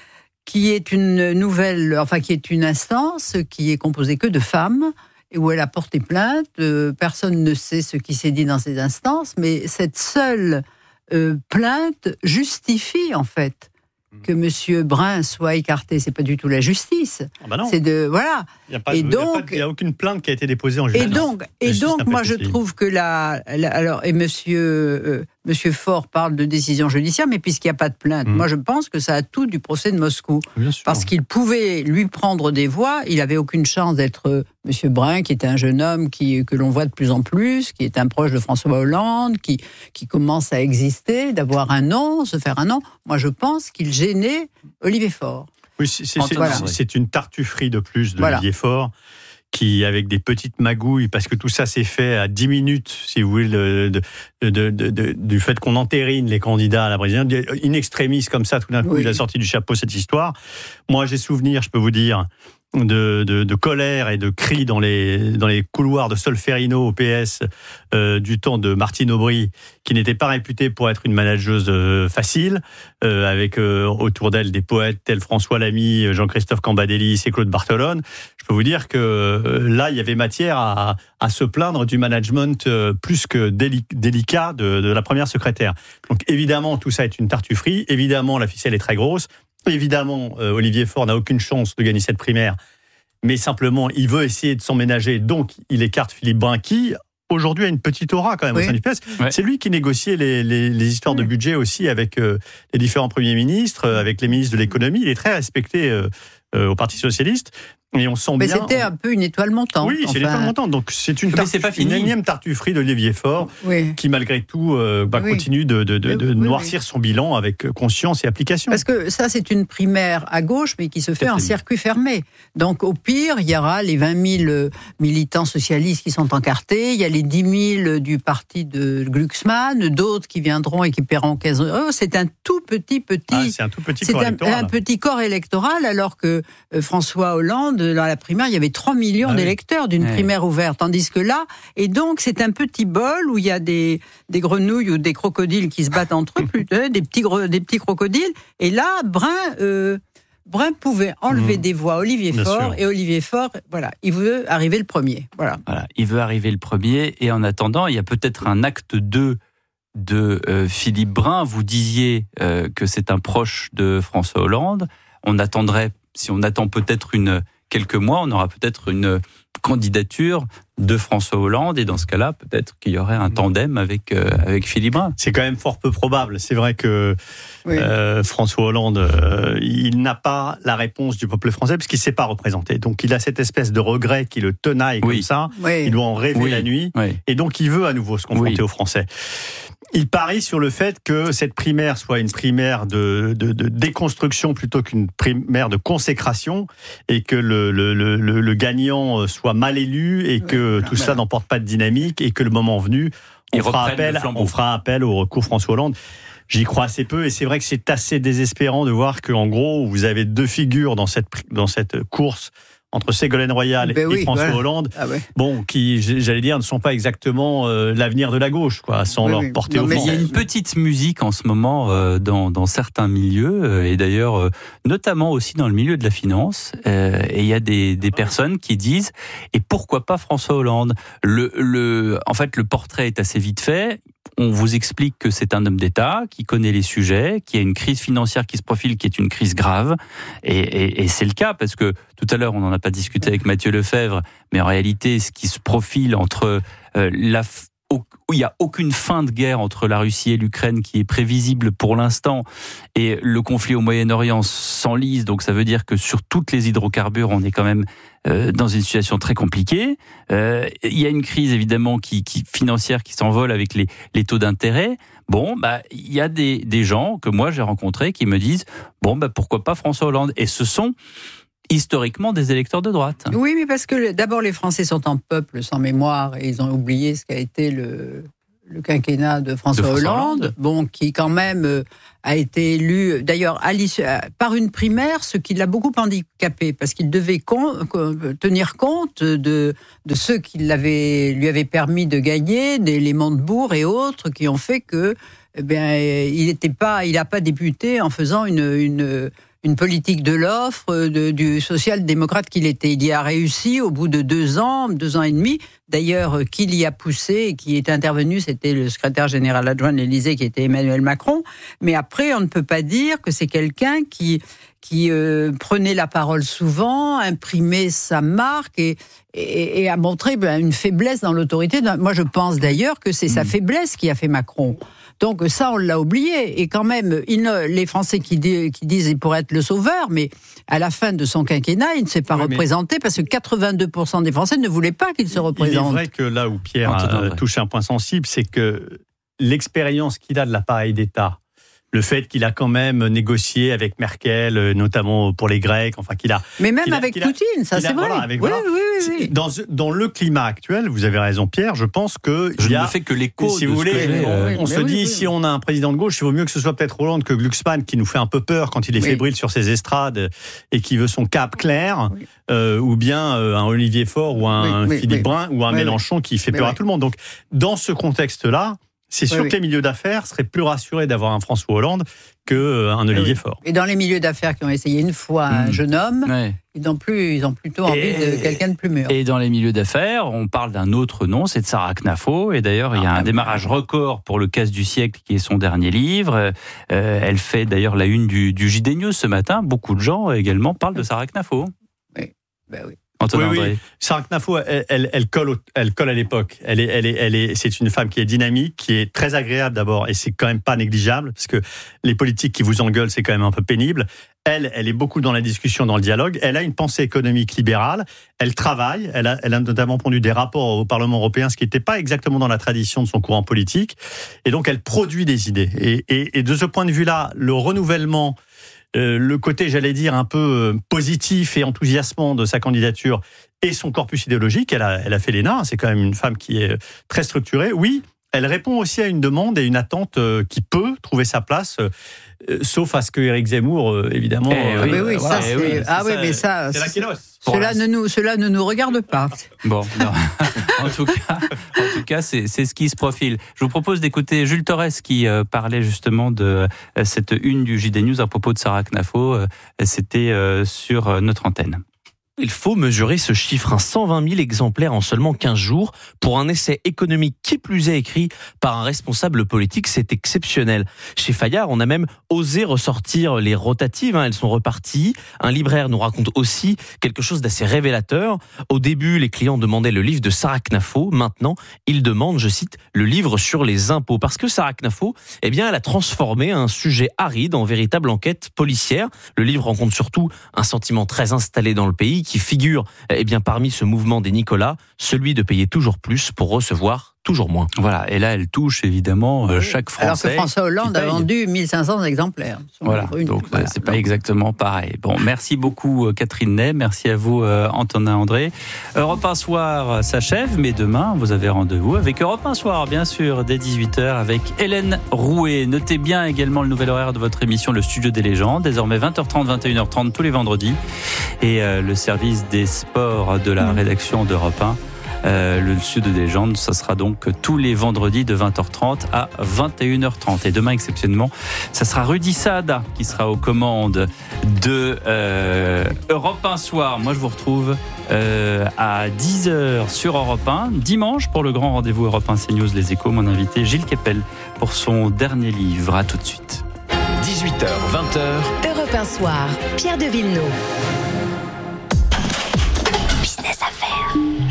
qui est une nouvelle... Enfin, qui est une instance qui est composée que de femmes, et où elle a porté plainte. Personne ne sait ce qui s'est dit dans ces instances, mais cette seule euh, plainte justifie, en fait, que M. Brun soit écarté, c'est pas du tout la justice. Ah bah non. C'est de voilà. Il n'y a, pas, et de, donc, il y a, aucune plainte qui a été déposée en justice. Et donc, et donc, moi, je trouve que la, la alors et Monsieur euh, Monsieur Faure parle de décision judiciaire, mais puisqu'il n'y a pas de plainte, mmh. moi, je pense que ça a tout du procès de Moscou, parce qu'il pouvait lui prendre des voix. Il avait aucune chance d'être euh, Monsieur Brun, qui était un jeune homme qui que l'on voit de plus en plus, qui est un proche de François Hollande, qui qui commence à exister, d'avoir un nom, se faire un nom. Moi, je pense qu'il gênait Olivier Faure. Oui, c'est, c'est, c'est, voilà. c'est une tartufferie de plus de voilà. Olivier Faure, qui, avec des petites magouilles, parce que tout ça s'est fait à dix minutes, si vous voulez, de, de, de, de, de, du fait qu'on entérine les candidats à la présidence, in extremis comme ça, tout d'un coup, oui. il a sorti du chapeau cette histoire. Moi, j'ai souvenir, je peux vous dire, de, de, de colère et de cris dans les, dans les couloirs de Solferino au P S euh, du temps de Martine Aubry, qui n'était pas réputée pour être une manageuse euh, facile, euh, avec euh, autour d'elle des poètes tels François Lamy, Jean-Christophe Cambadélis et Claude Barthelone. Je peux vous dire que euh, là, il y avait matière à, à se plaindre du management euh, plus que déli- délicat de, de la première secrétaire. Donc évidemment, tout ça est une tartufferie. Évidemment, la ficelle est très grosse. Évidemment, euh, Olivier Faure n'a aucune chance de gagner cette primaire, mais simplement, il veut essayer de s'emménager, donc il écarte Philippe Brun, qui aujourd'hui a une petite aura quand même oui. au sein du P S. Ouais. C'est lui qui négociait les, les, les histoires oui. de budget aussi avec euh, les différents premiers ministres, euh, avec les ministres de l'économie. Il est très respecté euh, euh, au Parti socialiste. Et on sent mais bien. c'était un peu une étoile montante. Oui, c'est enfin... une étoile montante. Donc c'est une, tartuf... c'est une énième tartufferie d'Olivier Faure, oui. qui malgré tout euh, bah, oui. continue de, de, de, de oui, noircir oui. son bilan avec conscience et application. Parce que ça, c'est une primaire à gauche, mais qui se fait en circuit fermé. Donc au pire, il y aura les vingt mille militants socialistes qui sont encartés, il y a les dix mille du parti de Glucksmann, d'autres qui viendront et qui paieront quinze euros. C'est un tout petit, petit. Ah, c'est un tout petit c'est corps un, électoral. un petit corps électoral, alors que euh, François Hollande, dans la primaire, il y avait trois millions ah oui. d'électeurs d'une ouais. primaire ouverte, tandis que là, et donc c'est un petit bol où il y a des, des grenouilles ou des crocodiles qui se battent entre eux, plus, euh, des, petits, des petits crocodiles, et là, Brun, euh, Brun pouvait enlever mmh. des voix à Olivier Bien Faure, sûr. et Olivier Faure, voilà, il veut arriver le premier. Voilà. Voilà, il veut arriver le premier, et en attendant, il y a peut-être un acte deux de euh, Philippe Brun. Vous disiez euh, que c'est un proche de François Hollande. On attendrait, si on attend peut-être une quelques mois, on aura peut-être une candidature de François Hollande, et dans ce cas-là, peut-être qu'il y aurait un tandem avec, euh, avec Philippe Brun. C'est quand même fort peu probable. C'est vrai que oui. euh, François Hollande, euh, il n'a pas la réponse du peuple français, parce qu'il ne s'est pas représenté. Donc il a cette espèce de regret qui le tenaille oui. comme ça. Oui. Il doit en rêver oui. la nuit. Oui. Et donc il veut à nouveau se confronter oui. aux Français. Il parie sur le fait que cette primaire soit une primaire de, de, de déconstruction plutôt qu'une primaire de consécration, et que le, le, le, le gagnant soit mal élu, et que ouais, tout voilà. ça n'emporte pas de dynamique, et que le moment venu, on fera, appel, on fera appel au recours François Hollande. J'y crois assez peu, et c'est vrai que c'est assez désespérant de voir qu'en gros, vous avez deux figures dans cette, dans cette course entre Ségolène Royal ben et oui, François voilà. Hollande, ah ouais. bon, qui, j'allais dire, ne sont pas exactement euh, l'avenir de la gauche, quoi, sans oui, leur oui. porter non, offense. Il y a une petite musique en ce moment euh, dans, dans certains milieux, euh, et d'ailleurs, euh, notamment aussi dans le milieu de la finance, euh, et il y a des, des personnes qui disent, et pourquoi pas François Hollande ? Le, le, en fait, le portrait est assez vite fait. On vous explique que c'est un homme d'État, qui connaît les sujets, qui a une crise financière qui se profile, qui est une crise grave. Et, et, et c'est le cas, parce que tout à l'heure, on n'en a pas discuté avec Mathieu Lefebvre, mais en réalité, ce qui se profile entre euh, la, il n'y a aucune fin de guerre entre la Russie et l'Ukraine qui est prévisible pour l'instant, et le conflit au Moyen-Orient s'enlise, donc ça veut dire que sur toutes les hydrocarbures, on est quand même euh, dans une situation très compliquée. Euh, il y a une crise évidemment qui, qui, financière qui s'envole avec les, les taux d'intérêt. Bon, bah, il y a des, des gens que moi j'ai rencontrés qui me disent « bon, bah, pourquoi pas François Hollande ?» Et ce sont historiquement des électeurs de droite. Oui, mais parce que d'abord les Français sont un peuple sans mémoire et ils ont oublié ce qu'a été le, le quinquennat de François, de François Hollande, Hollande, bon, qui quand même euh, a été élu, d'ailleurs à par une primaire, ce qui l'a beaucoup handicapé, parce qu'il devait con, tenir compte de, de ceux qui l'avaient, lui avaient permis de gagner, des les Montebourg et autres, qui ont fait que, eh bien, il n'était pas, il n'a pas débuté en faisant une, une une politique de l'offre de, du social-démocrate qu'il était. Il y a réussi au bout de deux ans, deux ans et demi. D'ailleurs, qui l'y a poussé et qui est intervenu, c'était le secrétaire général adjoint de l'Élysée, qui était Emmanuel Macron. Mais après, on ne peut pas dire que c'est quelqu'un qui qui euh, prenait la parole souvent, imprimait sa marque et, et, et a montré ben, une faiblesse dans l'autorité. Moi, je pense d'ailleurs que c'est mmh. sa faiblesse qui a fait Macron. Donc ça, on l'a oublié. Et quand même, il ne, les Français qui, dit, qui disent qu'il pourrait être le sauveur, mais à la fin de son quinquennat, il ne s'est pas oui, représenté parce que quatre-vingt-deux pour cent des Français ne voulaient pas qu'il se représente. Il est vrai que là où Pierre a touché un point sensible, c'est que l'expérience qu'il a de l'appareil d'État, le fait qu'il a quand même négocié avec Merkel, notamment pour les Grecs, enfin qu'il a... Mais même qu'il a, avec qu'il Poutine, a, ça c'est a, vrai. Voilà, avec, oui, voilà. oui, oui, oui. Dans, dans le climat actuel, vous avez raison Pierre, je pense que... Je il y a, ne fais que l'écho si de vous ce voulez, que j'ai, on, euh, on se oui, dit, oui. si on a un président de gauche, il vaut mieux que ce soit peut-être Hollande que Glucksmann, qui nous fait un peu peur quand il est oui. fébrile sur ses estrades et qui veut son cap clair, oui. euh, ou bien euh, un Olivier Faure ou un oui, Philippe oui, Brun ou un oui, Mélenchon oui. qui fait peur oui. à tout le monde. Donc, dans ce contexte-là, c'est sûr oui, que oui. les milieux d'affaires seraient plus rassurés d'avoir un François Hollande qu'un Olivier oui. Faure. Et dans les milieux d'affaires qui ont essayé une fois un mmh. jeune homme, oui. ils, ont plus, ils ont plutôt envie et, de quelqu'un de plus mûr. Et dans les milieux d'affaires, on parle d'un autre nom, c'est de Sarah Knafo. Et d'ailleurs, ah, il y a un démarrage record pour Le Casse du siècle, qui est son dernier livre. Euh, elle fait d'ailleurs la une du, du J D News ce matin. Beaucoup de gens également parlent de Sarah Knafo. Oui, ben oui. Oui, oui. Sarah Knafo, elle, elle, elle, colle au, elle colle à l'époque. Elle est, elle est, elle est, c'est une femme qui est dynamique, qui est très agréable d'abord, et c'est quand même pas négligeable, parce que les politiques qui vous engueulent, c'est quand même un peu pénible. Elle, elle est beaucoup dans la discussion, dans le dialogue. Elle a une pensée économique libérale. Elle travaille. Elle a, elle a notamment pondu des rapports au Parlement européen, ce qui n'était pas exactement dans la tradition de son courant politique. Et donc, elle produit des idées. Et, et, et de ce point de vue-là, le renouvellement, Euh, le côté, j'allais dire, un peu positif et enthousiasmant de sa candidature et son corpus idéologique, elle a, elle a fait l'E N A, c'est quand même une femme qui est très structurée. Oui, elle répond aussi à une demande et une attente qui peut trouver sa place, euh, sauf à ce que Éric Zemmour, euh, évidemment... Eh oui, euh, oui, voilà, ça, c'est... Oui, ah oui, mais ça... C'est la kélos. Cela ne, nous, cela ne nous regarde pas. Bon, non. en tout cas, en tout cas c'est, c'est ce qui se profile. Je vous propose d'écouter Jules Torres qui euh, parlait justement de euh, cette une du J D News à propos de Sarah Knafo. Euh, c'était euh, sur euh, notre antenne. Il faut mesurer ce chiffre, cent vingt mille exemplaires en seulement quinze jours pour un essai économique qui plus est écrit par un responsable politique, c'est exceptionnel. Chez Fayard, on a même osé ressortir les rotatives, hein, elles sont reparties. Un libraire nous raconte aussi quelque chose d'assez révélateur. Au début, les clients demandaient le livre de Sarah Knafo. Maintenant, ils demandent, je cite, le livre sur les impôts. Parce que Sarah Knafo, eh bien, elle a transformé un sujet aride en véritable enquête policière. Le livre rencontre surtout un sentiment très installé dans le pays qui figure eh bien, parmi ce mouvement des Nicolas, celui de payer toujours plus pour recevoir toujours moins. Voilà, et là elle touche évidemment oui. chaque Français. Alors que François Hollande a vendu mille cinq cents exemplaires. Voilà, donc voilà. c'est pas exactement pareil. Bon, merci beaucoup Catherine Ney, merci à vous euh, Antonin André. Europe un Soir s'achève, mais demain vous avez rendez-vous avec Europe un Soir, bien sûr, dès dix-huit heures avec Hélène Rouet. Notez bien également le nouvel horaire de votre émission, le Studio des légendes, désormais vingt heures trente, vingt et une heures trente tous les vendredis, et euh, le service des sports de la rédaction d'Europe un. Euh, le Studio des légendes, ça sera donc tous les vendredis de vingt heures trente à vingt et une heures trente. Et demain, exceptionnellement, ça sera Rudy Saada qui sera aux commandes de euh, Europe un Soir. Moi, je vous retrouve euh, à dix heures sur Europe un. Dimanche, pour le grand rendez-vous Europe un CNews Les Échos, mon invité Gilles Kepel pour son dernier livre. À tout de suite. dix-huit heures, vingt heures. Europe un Soir, Pierre de Villeneuve. Business Affaires.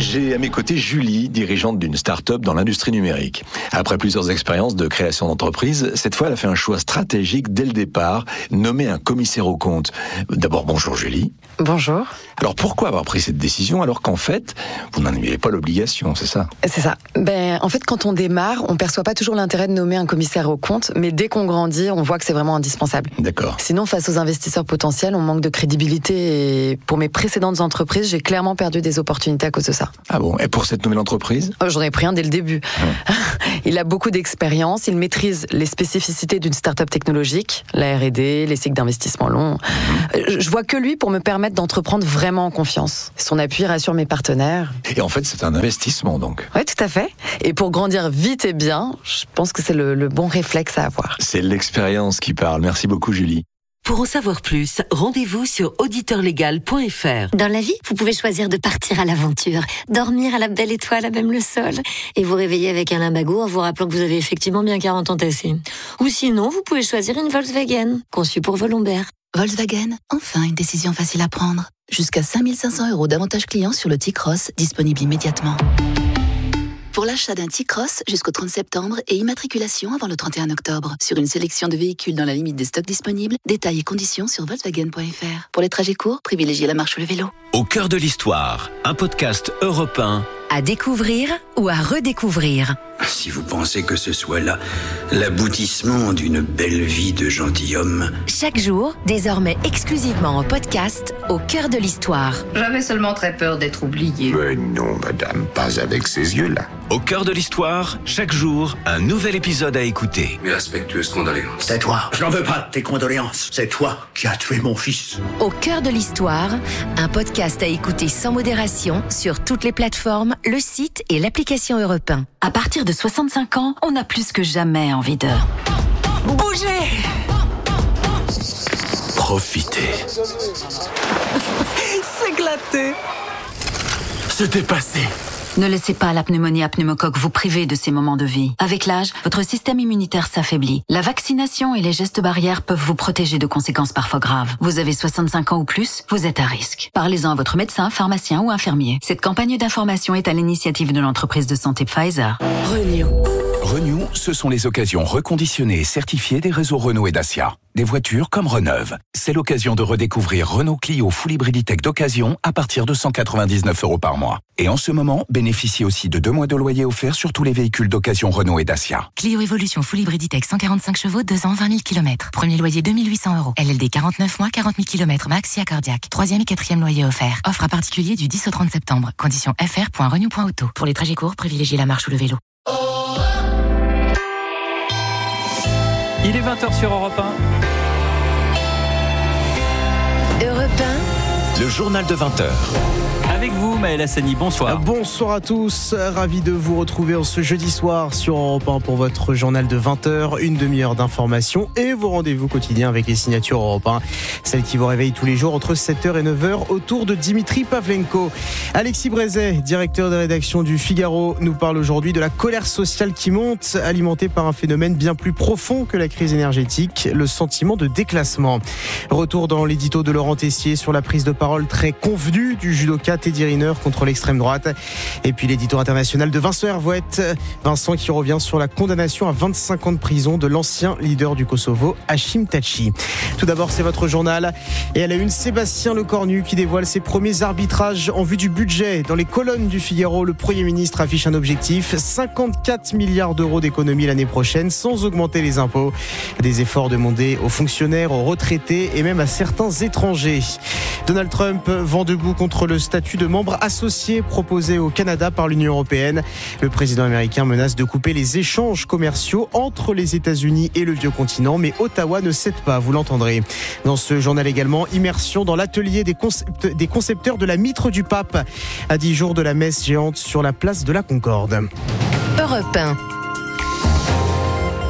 J'ai à mes côtés Julie, dirigeante d'une start-up dans l'industrie numérique. Après plusieurs expériences de création d'entreprise, cette fois elle a fait un choix stratégique dès le départ, nommer un commissaire aux comptes. D'abord, bonjour Julie. Bonjour. Alors pourquoi avoir pris cette décision alors qu'en fait, vous n'en aviez pas l'obligation, c'est ça? C'est ça. Ben, en fait, quand on démarre, on perçoit pas toujours l'intérêt de nommer un commissaire aux comptes, mais dès qu'on grandit, on voit que c'est vraiment indispensable. D'accord. Sinon, face aux investisseurs potentiels, on manque de crédibilité et pour mes précédentes entreprises, j'ai clairement perdu des opportunités à cause de ça. Ah bon? Et pour cette nouvelle entreprise? Oh, j'en ai pris un dès le début. Hum. Il a beaucoup d'expérience, il maîtrise les spécificités d'une start-up technologique, la R et D, les cycles d'investissement longs. Hum. Je vois que lui pour me permettre d'entreprendre vraiment en confiance. Son appui rassure mes partenaires. Et en fait, c'est un investissement donc? Oui, tout à fait. Et pour grandir vite et bien, je pense que c'est le, le bon réflexe à avoir. C'est l'expérience qui parle. Merci beaucoup Julie. Pour en savoir plus, rendez-vous sur auditeur légal point f r. Dans la vie, vous pouvez choisir de partir à l'aventure, dormir à la belle étoile à même le sol, et vous réveiller avec un limbago en vous rappelant que vous avez effectivement bien quarante ans tassés. Ou sinon, vous pouvez choisir une Volkswagen, conçue pour vos lombaires. Volkswagen, enfin une décision facile à prendre. Jusqu'à cinq mille cinq cents euros d'avantages clients sur le T-Cross, disponible immédiatement. Pour l'achat d'un T-Cross jusqu'au trente septembre et immatriculation avant le trente et un octobre. Sur une sélection de véhicules dans la limite des stocks disponibles, détails et conditions sur volkswagen point f r. Pour les trajets courts, privilégiez la marche ou le vélo. Au cœur de l'histoire, un podcast Europe un. À découvrir ou à redécouvrir. Si vous pensez que ce soit là l'aboutissement d'une belle vie de gentilhomme. Chaque jour, désormais exclusivement en podcast, au cœur de l'histoire. J'avais seulement très peur d'être oublié. Mais non, madame, pas avec ces yeux-là. Au cœur de l'histoire, chaque jour, un nouvel épisode à écouter. Mes respectueuses condoléances. C'est toi. Je n'en veux pas de tes condoléances. C'est toi qui as tué mon fils. Au cœur de l'histoire, un podcast à écouter sans modération sur toutes les plateformes, le site et l'application Europe un. À partir de soixante-cinq ans, on a plus que jamais envie de bouger. Profitez. S'éclater. Se dépasser. Ne laissez pas la pneumonie à pneumocoque vous priver de ces moments de vie. Avec l'âge, votre système immunitaire s'affaiblit. La vaccination et les gestes barrières peuvent vous protéger de conséquences parfois graves. Vous avez soixante-cinq ans ou plus, vous êtes à risque. Parlez-en à votre médecin, pharmacien ou infirmier. Cette campagne d'information est à l'initiative de l'entreprise de santé Pfizer. Renew. Renew, ce sont les occasions reconditionnées et certifiées des réseaux Renault et Dacia. Des voitures comme Reneuve. C'est l'occasion de redécouvrir Renault Clio Full Hybrid Tech d'occasion à partir de cent quatre-vingt-dix-neuf euros par mois. Et en ce moment, bénéficiez aussi de deux mois de loyer offerts sur tous les véhicules d'occasion Renault et Dacia. Clio Evolution Full Hybrid Tech cent quarante-cinq chevaux, deux ans, vingt mille kilomètres. Premier loyer deux mille huit cents euros. L L D quarante-neuf mois, quarante mille kilomètres, maxi cardiaque. Troisième et quatrième loyer offert. Offre à particulier du dix au trente septembre. Conditions f r point renew point auto. Pour les trajets courts, privilégiez la marche ou le vélo. Il est vingt heures sur Europe un. Europe un. Le journal de vingt heures. Avec vous, Maël Hassani, bonsoir. Bonsoir à tous, ravi de vous retrouver en ce jeudi soir sur Europe un pour votre journal de vingt heures, une demi-heure d'information et vos rendez-vous quotidiens avec les signatures Europe un, celles qui vous réveillent tous les jours entre sept heures et neuf heures autour de Dimitri Pavlenko. Alexis Brézet, directeur de rédaction du Figaro, nous parle aujourd'hui de la colère sociale qui monte, alimentée par un phénomène bien plus profond que la crise énergétique, le sentiment de déclassement. Retour dans l'édito de Laurent Tessier sur la prise de parole très convenue du judoka Teddy Riner contre l'extrême droite. Et puis l'édito international de Vincent Hervouette. Vincent qui revient sur la condamnation à vingt-cinq ans de prison de l'ancien leader du Kosovo, Hashim Thaçi. Tout d'abord, c'est votre journal. Et à la une, Sébastien Lecornu qui dévoile ses premiers arbitrages en vue du budget. Dans les colonnes du Figaro, le Premier ministre affiche un objectif, cinquante-quatre milliards d'euros d'économie l'année prochaine sans augmenter les impôts. Des efforts demandés aux fonctionnaires, aux retraités et même à certains étrangers. Donald Trump vend debout contre le statut de membre associé proposé au Canada par l'Union européenne. Le président américain menace de couper les échanges commerciaux entre les États-Unis et le vieux continent, mais Ottawa ne cède pas, vous l'entendrez. Dans ce journal également, immersion dans l'atelier des, concept- des concepteurs de la mitre du pape, à dix jours de la messe géante sur la place de la Concorde. Europe un.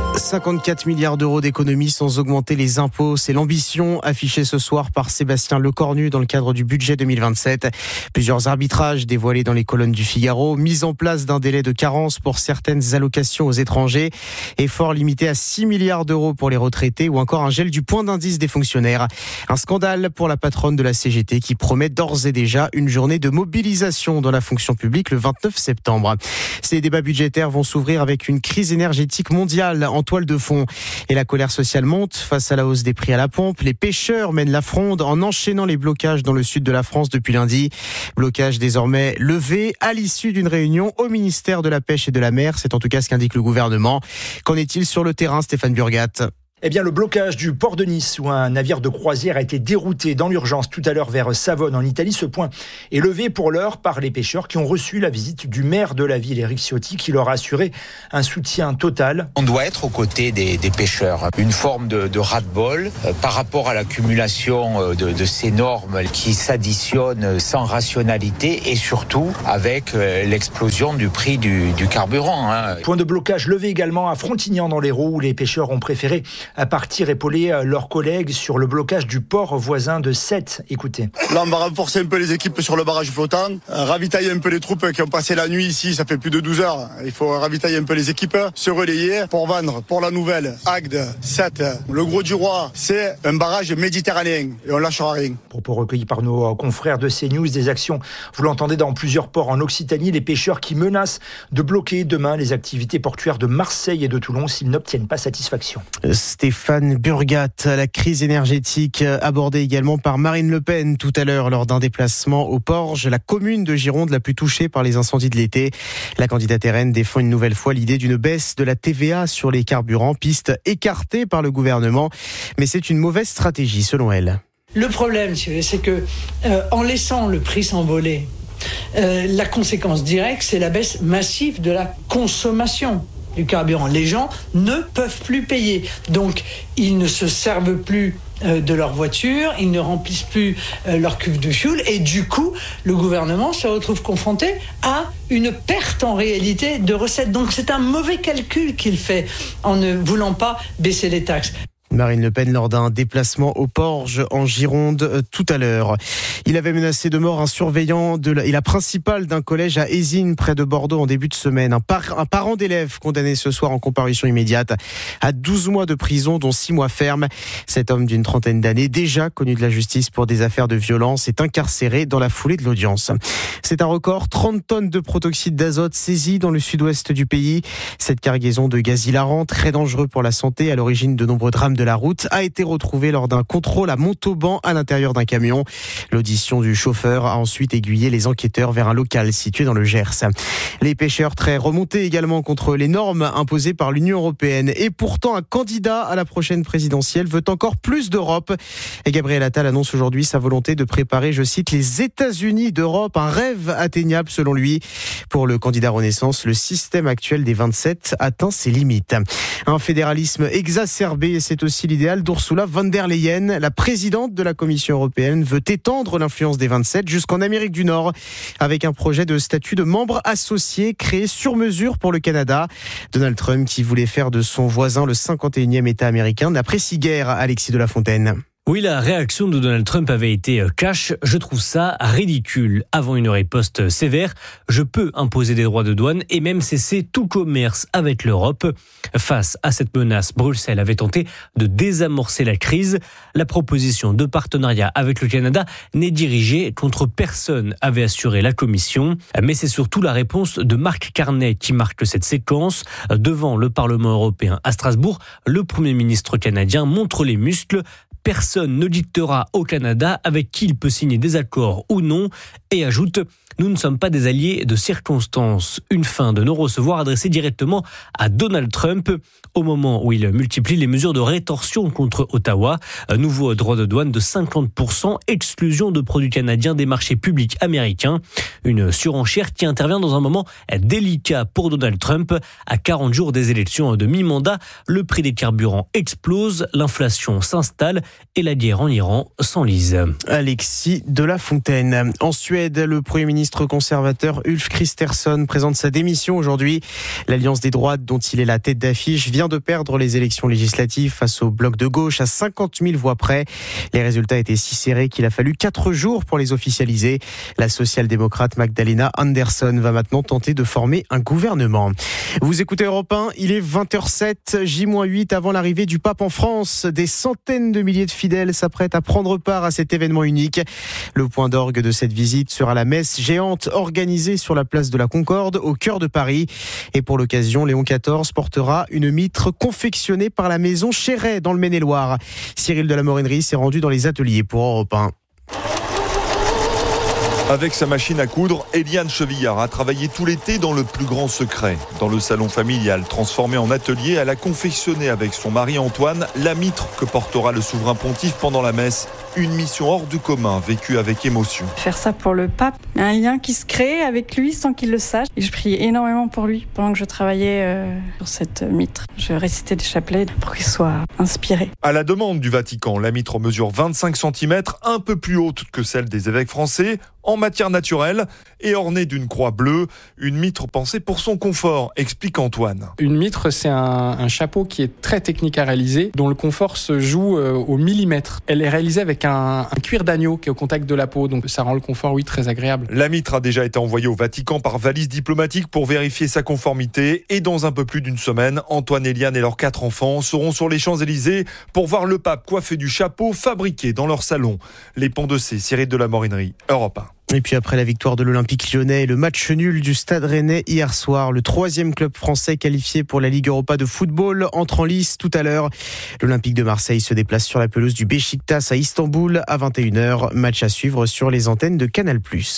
cinquante-quatre milliards d'euros d'économies sans augmenter les impôts. C'est l'ambition affichée ce soir par Sébastien Lecornu dans le cadre du budget deux mille vingt-sept. Plusieurs arbitrages dévoilés dans les colonnes du Figaro, mise en place d'un délai de carence pour certaines allocations aux étrangers, effort limité à six milliards d'euros pour les retraités ou encore un gel du point d'indice des fonctionnaires. Un scandale pour la patronne de la C G T qui promet d'ores et déjà une journée de mobilisation dans la fonction publique le vingt-neuf septembre. Ces débats budgétaires vont s'ouvrir avec une crise énergétique mondiale en toile de fond. Et la colère sociale monte face à la hausse des prix à la pompe. Les pêcheurs mènent la fronde en enchaînant les blocages dans le sud de la France depuis lundi. Blocage désormais levé à l'issue d'une réunion au ministère de la Pêche et de la Mer. C'est en tout cas ce qu'indique le gouvernement. Qu'en est-il sur le terrain, Stéphane Burgat ? Eh bien, le blocage du port de Nice, où un navire de croisière a été dérouté dans l'urgence tout à l'heure vers Savone, en Italie. Ce point est levé pour l'heure par les pêcheurs qui ont reçu la visite du maire de la ville, Éric Ciotti, qui leur a assuré un soutien total. On doit être aux côtés des, des pêcheurs. Une forme de, de ras-de-bol euh, par rapport à l'accumulation de, de ces normes qui s'additionnent sans rationalité et surtout avec euh, l'explosion du prix du, du carburant. Hein. Point de blocage levé également à Frontignan dans l'Hérault, où les pêcheurs ont préféré à partir épauler leurs collègues sur le blocage du port voisin de Sète. Écoutez. Là, on va renforcer un peu les équipes sur le barrage flottant, ravitailler un peu les troupes qui ont passé la nuit ici, ça fait plus de douze heures. Il faut ravitailler un peu les équipes, se relayer pour vendre pour la nouvelle Agde, Sète. Le Gros du Roi, c'est un barrage méditerranéen et on lâchera rien. Propos recueillis par nos confrères de CNews, des actions, vous l'entendez, dans plusieurs ports en Occitanie, les pêcheurs qui menacent de bloquer demain les activités portuaires de Marseille et de Toulon s'ils n'obtiennent pas satisfaction. Stéphane Burgat, la crise énergétique abordée également par Marine Le Pen tout à l'heure lors d'un déplacement au Porge, la commune de Gironde la plus touchée par les incendies de l'été. La candidate R N défend une nouvelle fois l'idée d'une baisse de la T V A sur les carburants, piste écartée par le gouvernement, mais c'est une mauvaise stratégie selon elle. Le problème, c'est que euh, en laissant le prix s'envoler, euh, la conséquence directe, c'est la baisse massive de la consommation du carburant. Les gens ne peuvent plus payer. Donc, ils ne se servent plus euh, de leur voiture, ils ne remplissent plus euh, leur cuve de fioul et du coup, le gouvernement se retrouve confronté à une perte en réalité de recettes. Donc, c'est un mauvais calcul qu'il fait en ne voulant pas baisser les taxes. Marine Le Pen lors d'un déplacement au Porge en Gironde euh, tout à l'heure. Il avait menacé de mort un surveillant de la, et la principale d'un collège à Ézines près de Bordeaux en début de semaine. Un, par, un parent d'élève condamné ce soir en comparution immédiate à douze mois de prison dont six mois ferme. Cet homme d'une trentaine d'années, déjà connu de la justice pour des affaires de violence, est incarcéré dans la foulée de l'audience. C'est un record, trente tonnes de protoxyde d'azote saisies dans le sud-ouest du pays. Cette cargaison de gaz hilarant, très dangereux pour la santé, à l'origine de nombreux drames de la route, a été retrouvée lors d'un contrôle à Montauban à l'intérieur d'un camion. L'audition du chauffeur a ensuite aiguillé les enquêteurs vers un local situé dans le Gers. Les pêcheurs très remontés également contre les normes imposées par l'Union européenne. Et pourtant, un candidat à la prochaine présidentielle veut encore plus d'Europe. Et Gabriel Attal annonce aujourd'hui sa volonté de préparer, je cite, les États-Unis d'Europe, un rêve atteignable selon lui. Pour le candidat Renaissance, le système actuel des vingt-sept atteint ses limites. Un fédéralisme exacerbé, c'est aussi l'idéal d'Ursula von der Leyen. La présidente de la Commission européenne veut étendre l'influence des vingt-sept jusqu'en Amérique du Nord avec un projet de statut de membre associé créé sur mesure pour le Canada. Donald Trump, qui voulait faire de son voisin le cinquante et unième État américain, n'apprécie guère Alexis de la Fontaine. Oui, la réaction de Donald Trump avait été cash. Je trouve ça ridicule. Avant une riposte sévère, je peux imposer des droits de douane et même cesser tout commerce avec l'Europe. Face à cette menace, Bruxelles avait tenté de désamorcer la crise. La proposition de partenariat avec le Canada n'est dirigée contre personne, avait assuré la Commission. Mais c'est surtout la réponse de Mark Carney qui marque cette séquence. Devant le Parlement européen à Strasbourg, le Premier ministre canadien montre les muscles. Personne ne dictera au Canada avec qui il peut signer des accords ou non, et ajoute « Nous ne sommes pas des alliés de circonstance ». Une fin de non-recevoir adressée directement à Donald Trump au moment où il multiplie les mesures de rétorsion contre Ottawa. Un nouveau droit de douane de cinquante pour cent, exclusion de produits canadiens des marchés publics américains. Une surenchère qui intervient dans un moment délicat pour Donald Trump. À quarante jours des élections de mi-mandat, le prix des carburants explose, l'inflation s'installe et la guerre en Iran s'enlise. Alexis de la Fontaine. En Suède, Suède, le Premier ministre conservateur Ulf Kristersson présente sa démission aujourd'hui. L'Alliance des droites, dont il est la tête d'affiche, vient de perdre les élections législatives face au bloc de gauche à cinquante mille voix près. Les résultats étaient si serrés qu'il a fallu quatre jours pour les officialiser. La social-démocrate Magdalena Andersson va maintenant tenter de former un gouvernement. Vous écoutez Europe un, il est vingt heures sept, J huit avant l'arrivée du pape en France. Des centaines de milliers de fidèles s'apprêtent à prendre part à cet événement unique. Le point d'orgue de cette visite sera la messe géante organisée sur la place de la Concorde, au cœur de Paris. Et pour l'occasion, Léon quatorze portera une mitre confectionnée par la maison Chéret dans le Maine-et-Loire. Cyril de la Morinerie s'est rendu dans les ateliers pour Europe un. Avec sa machine à coudre, Eliane Chevillard a travaillé tout l'été dans le plus grand secret. Dans le salon familial transformé en atelier, elle a confectionné avec son mari Antoine la mitre que portera le souverain pontife pendant la messe. Une mission hors du commun, vécue avec émotion. Faire ça pour le pape, un lien qui se crée avec lui sans qu'il le sache. Et je priais énormément pour lui pendant que je travaillais euh, sur cette mitre. Je récitais des chapelets pour qu'il soit inspiré. À la demande du Vatican, la mitre mesure vingt-cinq centimètres, un peu plus haute que celle des évêques français, en matière naturelle et ornée d'une croix bleue. Une mitre pensée pour son confort, explique Antoine. Une mitre, c'est un, un chapeau qui est très technique à réaliser, dont le confort se joue euh, au millimètre. Elle est réalisée avec un, un cuir d'agneau qui est au contact de la peau, donc ça rend le confort, oui, très agréable. La mitre a déjà été envoyée au Vatican par valise diplomatique pour vérifier sa conformité. Et dans un peu plus d'une semaine, Antoine, Eliane et leurs quatre enfants seront sur les Champs-Élysées pour voir le pape coiffé du chapeau fabriqué dans leur salon. Les Ponts de C, Cyril de la Morinerie, Europe un. Et puis après la victoire de l'Olympique lyonnais et le match nul du Stade Rennais hier soir, le troisième club français qualifié pour la Ligue Europa de football entre en lice tout à l'heure. L'Olympique de Marseille se déplace sur la pelouse du Beşiktaş à Istanbul à vingt et une heures. Match à suivre sur les antennes de Canal+.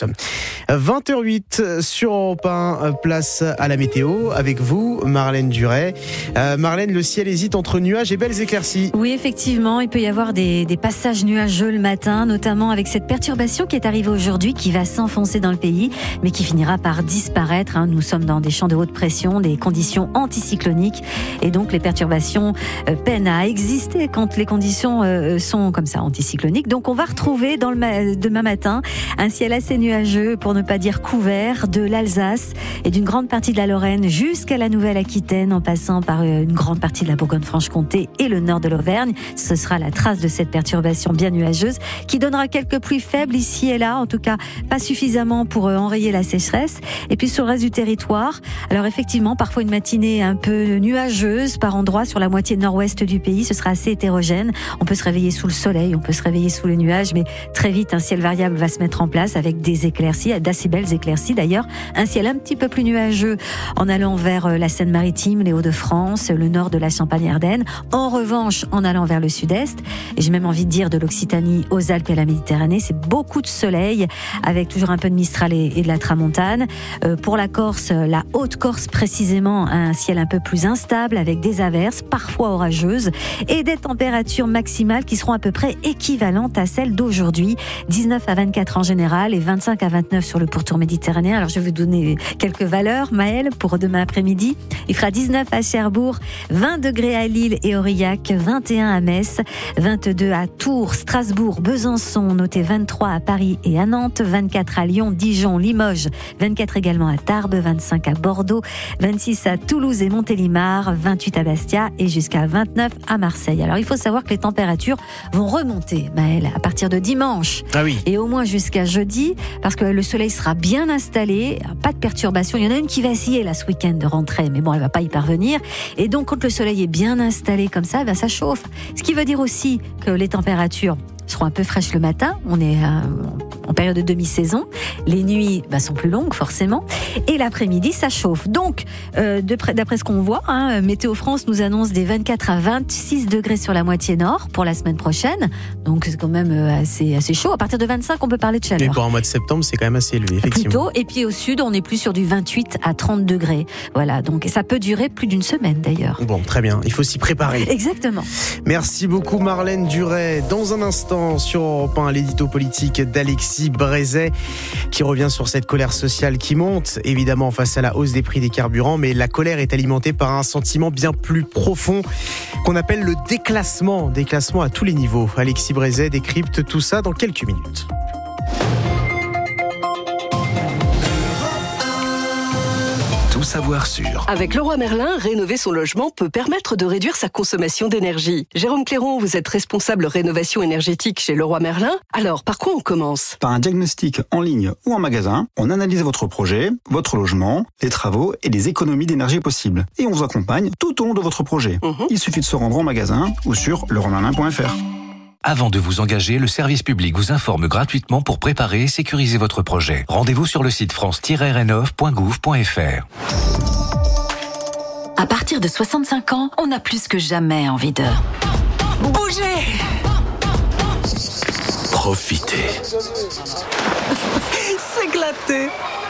vingt heures huit sur Europe un, place à la météo avec vous, Marlène Duret. Euh, Marlène, le ciel hésite entre nuages et belles éclaircies. Oui, effectivement, il peut y avoir des, des passages nuageux le matin, notamment avec cette perturbation qui est arrivée aujourd'hui, qui va s'enfoncer dans le pays, mais qui finira par disparaître. Nous sommes dans des champs de haute pression, des conditions anticycloniques, et donc les perturbations peinent à exister quand les conditions sont comme ça, anticycloniques. Donc on va retrouver dans le ma- demain matin un ciel assez nuageux, pour ne pas dire couvert, de l'Alsace et d'une grande partie de la Lorraine jusqu'à la Nouvelle-Aquitaine, en passant par une grande partie de la Bourgogne-Franche-Comté et le nord de l'Auvergne. Ce sera la trace de cette perturbation bien nuageuse qui donnera quelques pluies faibles ici et là, en tout cas pas suffisamment pour enrayer la sécheresse. Et puis sur le reste du territoire, alors effectivement, parfois une matinée un peu nuageuse par endroits sur la moitié nord-ouest du pays. Ce sera assez hétérogène. On peut se réveiller sous le soleil, on peut se réveiller sous les nuages, mais très vite un ciel variable va se mettre en place avec des éclaircies, d'assez belles éclaircies d'ailleurs. Un ciel un petit peu plus nuageux en allant vers la Seine-Maritime, les Hauts-de-France, le nord de la Champagne-Ardenne. En revanche, en allant vers le sud-est, et j'ai même envie de dire de l'Occitanie aux Alpes et à la Méditerranée, c'est beaucoup de soleil, avec toujours un peu de Mistral et, et de la Tramontane. Euh, pour la Corse, la Haute-Corse précisément, un ciel un peu plus instable avec des averses, parfois orageuses, et des températures maximales qui seront à peu près équivalentes à celles d'aujourd'hui. dix-neuf à vingt-quatre en général et vingt-cinq à vingt-neuf sur le pourtour méditerranéen. Alors je vais vous donner quelques valeurs, Maëlle, pour demain après-midi. Il fera dix-neuf à Cherbourg, vingt degrés à Lille et Aurillac, vingt et un à Metz, vingt-deux à Tours, Strasbourg, Besançon, notez vingt-trois à Paris et à Nantes, vingt-quatre à Lyon, Dijon, Limoges, vingt-quatre également à Tarbes, vingt-cinq à Bordeaux, vingt-six à Toulouse et Montélimar, vingt-huit à Bastia et jusqu'à vingt-neuf à Marseille. Alors il faut savoir que les températures vont remonter, Maëlle, à partir de dimanche. Ah oui. Et au moins jusqu'à jeudi, parce que le soleil sera bien installé, pas de perturbation. Il y en a une qui vacillait là ce week-end de rentrée, mais bon, elle va pas y parvenir. Et donc quand le soleil est bien installé comme ça, ben, ça chauffe. Ce qui veut dire aussi que les températures seront un peu fraîches le matin. On est euh, en période de demi-saison. Les nuits bah, sont plus longues, forcément. Et l'après-midi, ça chauffe. Donc, euh, de près, d'après ce qu'on voit, hein, Météo France nous annonce des vingt-quatre à vingt-six degrés sur la moitié nord pour la semaine prochaine. Donc, c'est quand même assez, assez chaud. À partir de vingt-cinq, on peut parler de chaleur. Mais pour un mois de septembre, c'est quand même assez élevé, effectivement. Plutôt. Et puis au sud, on est plus sur du vingt-huit à trente degrés. Voilà. Donc, ça peut durer plus d'une semaine, d'ailleurs. Bon, très bien. Il faut s'y préparer. Exactement. Merci beaucoup, Marlène Duret. Dans un instant, sur Europe un, l'édito politique d'Alexis Brézet qui revient sur cette colère sociale qui monte, évidemment face à la hausse des prix des carburants, mais la colère est alimentée par un sentiment bien plus profond qu'on appelle le déclassement, déclassement à tous les niveaux. Alexis Brézet décrypte tout ça dans quelques minutes. tout savoir sur... Avec Leroy Merlin, rénover son logement peut permettre de réduire sa consommation d'énergie. Jérôme Cléron, vous êtes responsable rénovation énergétique chez Leroy Merlin. Alors, par quoi on commence ? Par un diagnostic en ligne ou en magasin. On analyse votre projet, votre logement, les travaux et les économies d'énergie possibles. Et on vous accompagne tout au long de votre projet. Mmh. Il suffit de se rendre en magasin ou sur leroy merlin point f r. Avant de vous engager, le service public vous informe gratuitement pour préparer et sécuriser votre projet. Rendez-vous sur le site france tiret rénov point gouv point f r. À partir de soixante-cinq ans, on a plus que jamais envie de bouger. Profitez. S'éclater.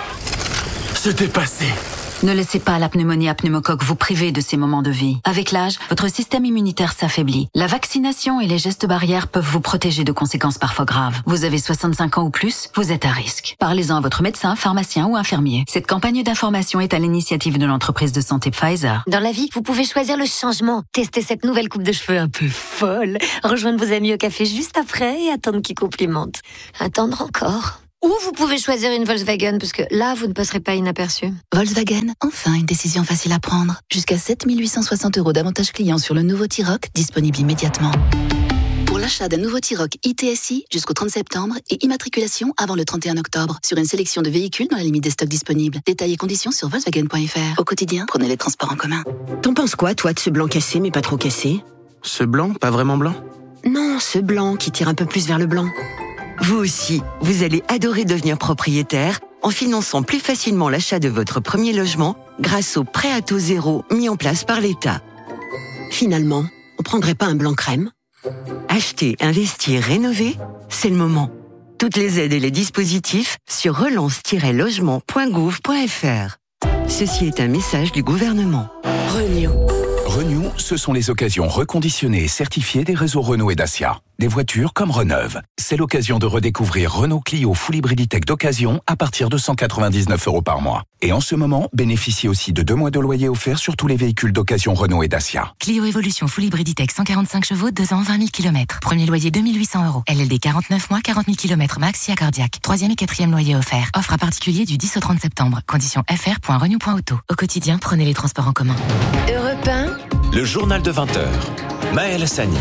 Se dépasser. Ne laissez pas la pneumonie à pneumocoque vous priver de ces moments de vie. Avec l'âge, votre système immunitaire s'affaiblit. La vaccination et les gestes barrières peuvent vous protéger de conséquences parfois graves. Vous avez soixante-cinq ans ou plus, vous êtes à risque. Parlez-en à votre médecin, pharmacien ou infirmier. Cette campagne d'information est à l'initiative de l'entreprise de santé Pfizer. Dans la vie, vous pouvez choisir le changement. Tester cette nouvelle coupe de cheveux un peu folle. Rejoindre vos amis au café juste après et attendre qu'ils complimentent. Attendre encore. Ou vous pouvez choisir une Volkswagen, parce que là, vous ne passerez pas inaperçu. Volkswagen, enfin une décision facile à prendre. Jusqu'à sept mille huit cent soixante euros d'avantage client sur le nouveau T-Roc, disponible immédiatement. Pour l'achat d'un nouveau T-Roc I T S I jusqu'au trente septembre et immatriculation avant le trente et un octobre sur une sélection de véhicules dans la limite des stocks disponibles. Détails et conditions sur volkswagen point f r. Au quotidien, prenez les transports en commun. T'en penses quoi, toi, de ce blanc cassé mais pas trop cassé ? Ce blanc, pas vraiment blanc ? Non, ce blanc qui tire un peu plus vers le blanc. Vous aussi, vous allez adorer devenir propriétaire en finançant plus facilement l'achat de votre premier logement grâce au prêt à taux zéro mis en place par l'État. Finalement, on prendrait pas un blanc crème ? Acheter, investir, rénover, c'est le moment. Toutes les aides et les dispositifs sur relance tiret logement point gouv point f r. Ceci est un message du gouvernement. Renew. Renew, ce sont les occasions reconditionnées et certifiées des réseaux Renault et Dacia. Des voitures comme Reneuve. C'est l'occasion de redécouvrir Renault Clio Full Hybrid Tech d'occasion à partir de cent quatre-vingt-dix-neuf euros par mois. Et en ce moment, bénéficiez aussi de deux mois de loyer offerts sur tous les véhicules d'occasion Renault et Dacia. Clio Evolution Full Hybrid Tech cent quarante-cinq chevaux, deux ans, vingt mille kilomètres. Premier loyer deux mille huit cents euros. L L D quarante-neuf mois, quarante mille kilomètres max, S I A cardiaque. Troisième et quatrième loyer offert. Offre à particulier du dix au trente septembre. Conditions f r point renew point auto. Au quotidien, prenez les transports en commun. Europe un. Le journal de vingt heures. Maël Hassani.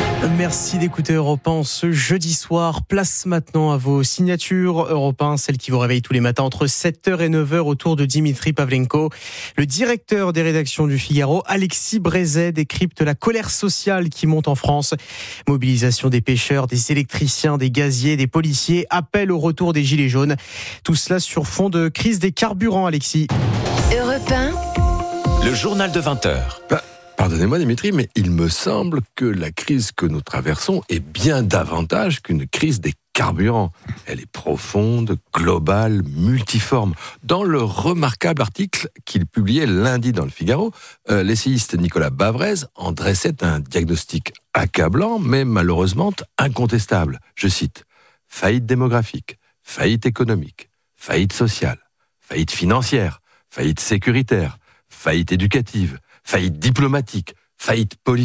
Merci d'écouter Europe un ce jeudi soir. Place maintenant à vos signatures Europe un, celles qui vous réveillent tous les matins entre sept heures et neuf heures autour de Dimitri Pavlenko. Le directeur des rédactions du Figaro, Alexis Brézet, décrypte la colère sociale qui monte en France. Mobilisation des pêcheurs, des électriciens, des gaziers, des policiers, appel au retour des gilets jaunes. Tout cela sur fond de crise des carburants, Alexis. Europe un. Le journal de vingt heures. Bah. Pardonnez-moi Dimitri, mais il me semble que la crise que nous traversons est bien davantage qu'une crise des carburants. Elle est profonde, globale, multiforme. Dans le remarquable article qu'il publiait lundi dans le Figaro, euh, l'essayiste Nicolas Bavrez en dressait un diagnostic accablant, mais malheureusement incontestable. Je cite, « Faillite démographique, faillite économique, faillite sociale, faillite financière, faillite sécuritaire, faillite éducative, faillite diplomatique, faillite politique. »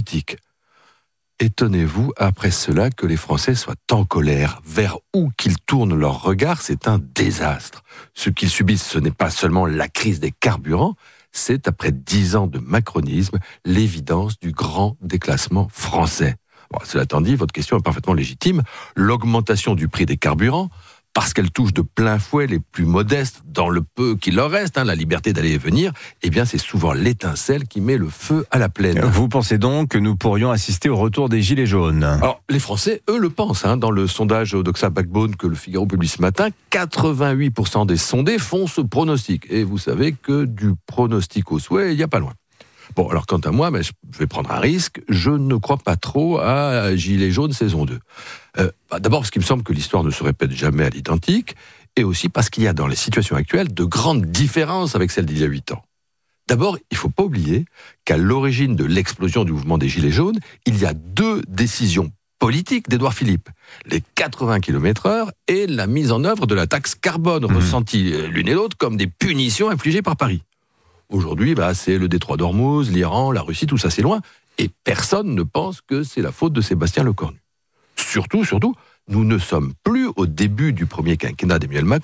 Étonnez-vous après cela que les Français soient en colère. Vers où qu'ils tournent leur regard, c'est un désastre. Ce qu'ils subissent, ce n'est pas seulement la crise des carburants, c'est, après dix ans de macronisme, l'évidence du grand déclassement français. Bon, cela étant dit, votre question est parfaitement légitime. L'augmentation du prix des carburants, parce qu'elle touche de plein fouet les plus modestes dans le peu qu'il leur reste, hein, la liberté d'aller et venir, eh bien c'est souvent l'étincelle qui met le feu à la plaine. Vous pensez donc que nous pourrions assister au retour des Gilets jaunes ? Alors, les Français, eux, le pensent. Hein, dans le sondage Odoxa Backbone que le Figaro publie ce matin, quatre-vingt-huit pour cent des sondés font ce pronostic. Et vous savez que du pronostic au souhait, il n'y a pas loin. Bon, alors quant à moi, ben, je vais prendre un risque. Je ne crois pas trop à Gilets jaunes saison deux. Euh, bah, d'abord parce qu'il me semble que l'histoire ne se répète jamais à l'identique, et aussi parce qu'il y a dans les situations actuelles de grandes différences avec celles d'il y a huit ans. D'abord, il ne faut pas oublier qu'à l'origine de l'explosion du mouvement des Gilets jaunes, il y a deux décisions politiques d'Édouard Philippe. Les quatre-vingts kilomètres heure et la mise en œuvre de la taxe carbone, mmh. ressentie l'une et l'autre comme des punitions infligées par Paris. Aujourd'hui, bah, c'est le détroit d'Ormuz, l'Iran, la Russie, tout ça c'est loin. Et personne ne pense que c'est la faute de Sébastien Lecornu. Surtout, surtout, nous ne sommes plus au début du premier quinquennat d'Emmanuel Macron.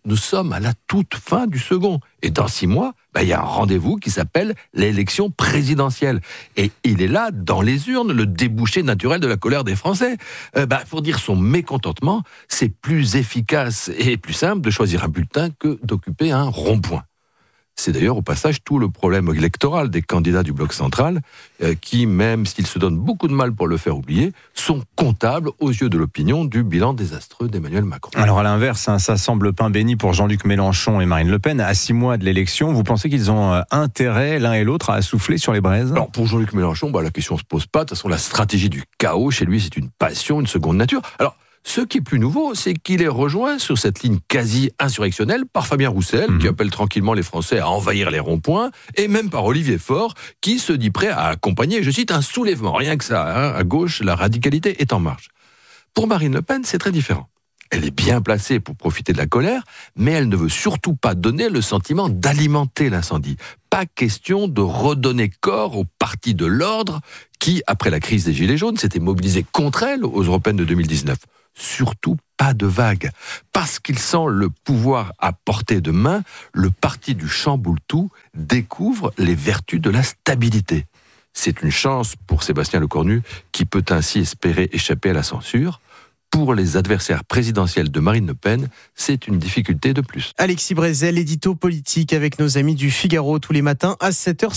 nous sommes à la toute fin du second. Et dans six mois, bah, il y a un rendez-vous qui s'appelle l'élection présidentielle. Et il est là, dans les urnes, le débouché naturel de la colère des Français. Euh, bah, pour dire son mécontentement, c'est plus efficace et plus simple de choisir un bulletin que d'occuper un rond-point. C'est d'ailleurs au passage tout le problème électoral des candidats du bloc central euh, qui, même s'ils se donnent beaucoup de mal pour le faire oublier, sont comptables aux yeux de l'opinion du bilan désastreux d'Emmanuel Macron. Alors à l'inverse, hein, ça semble pain béni pour Jean-Luc Mélenchon et Marine Le Pen. À six mois de l'élection, vous pensez qu'ils ont euh, intérêt l'un et l'autre à souffler sur les braises ? Alors pour Jean-Luc Mélenchon, bah, la question ne se pose pas. De toute façon, la stratégie du chaos, chez lui, c'est une passion, une seconde nature. Alors, ce qui est plus nouveau, c'est qu'il est rejoint sur cette ligne quasi insurrectionnelle par Fabien Roussel, mmh. qui appelle tranquillement les Français à envahir les ronds-points, et même par Olivier Faure, qui se dit prêt à accompagner, je cite, un soulèvement. Rien que ça, hein, à gauche, la radicalité est en marche. Pour Marine Le Pen, c'est très différent. Elle est bien placée pour profiter de la colère, mais elle ne veut surtout pas donner le sentiment d'alimenter l'incendie. Pas question de redonner corps au parti de l'ordre qui, après la crise des Gilets jaunes, s'était mobilisé contre elle aux européennes de deux mille dix-neuf. Surtout pas de vague. Parce qu'il sent le pouvoir à portée de main, le parti du chamboule-tout découvre les vertus de la stabilité. C'est une chance pour Sébastien Lecornu qui peut ainsi espérer échapper à la censure. Pour les adversaires présidentiels de Marine Le Pen, c'est une difficulté de plus. Alexis Brézel, édito politique avec nos amis du Figaro tous les matins à sept heures.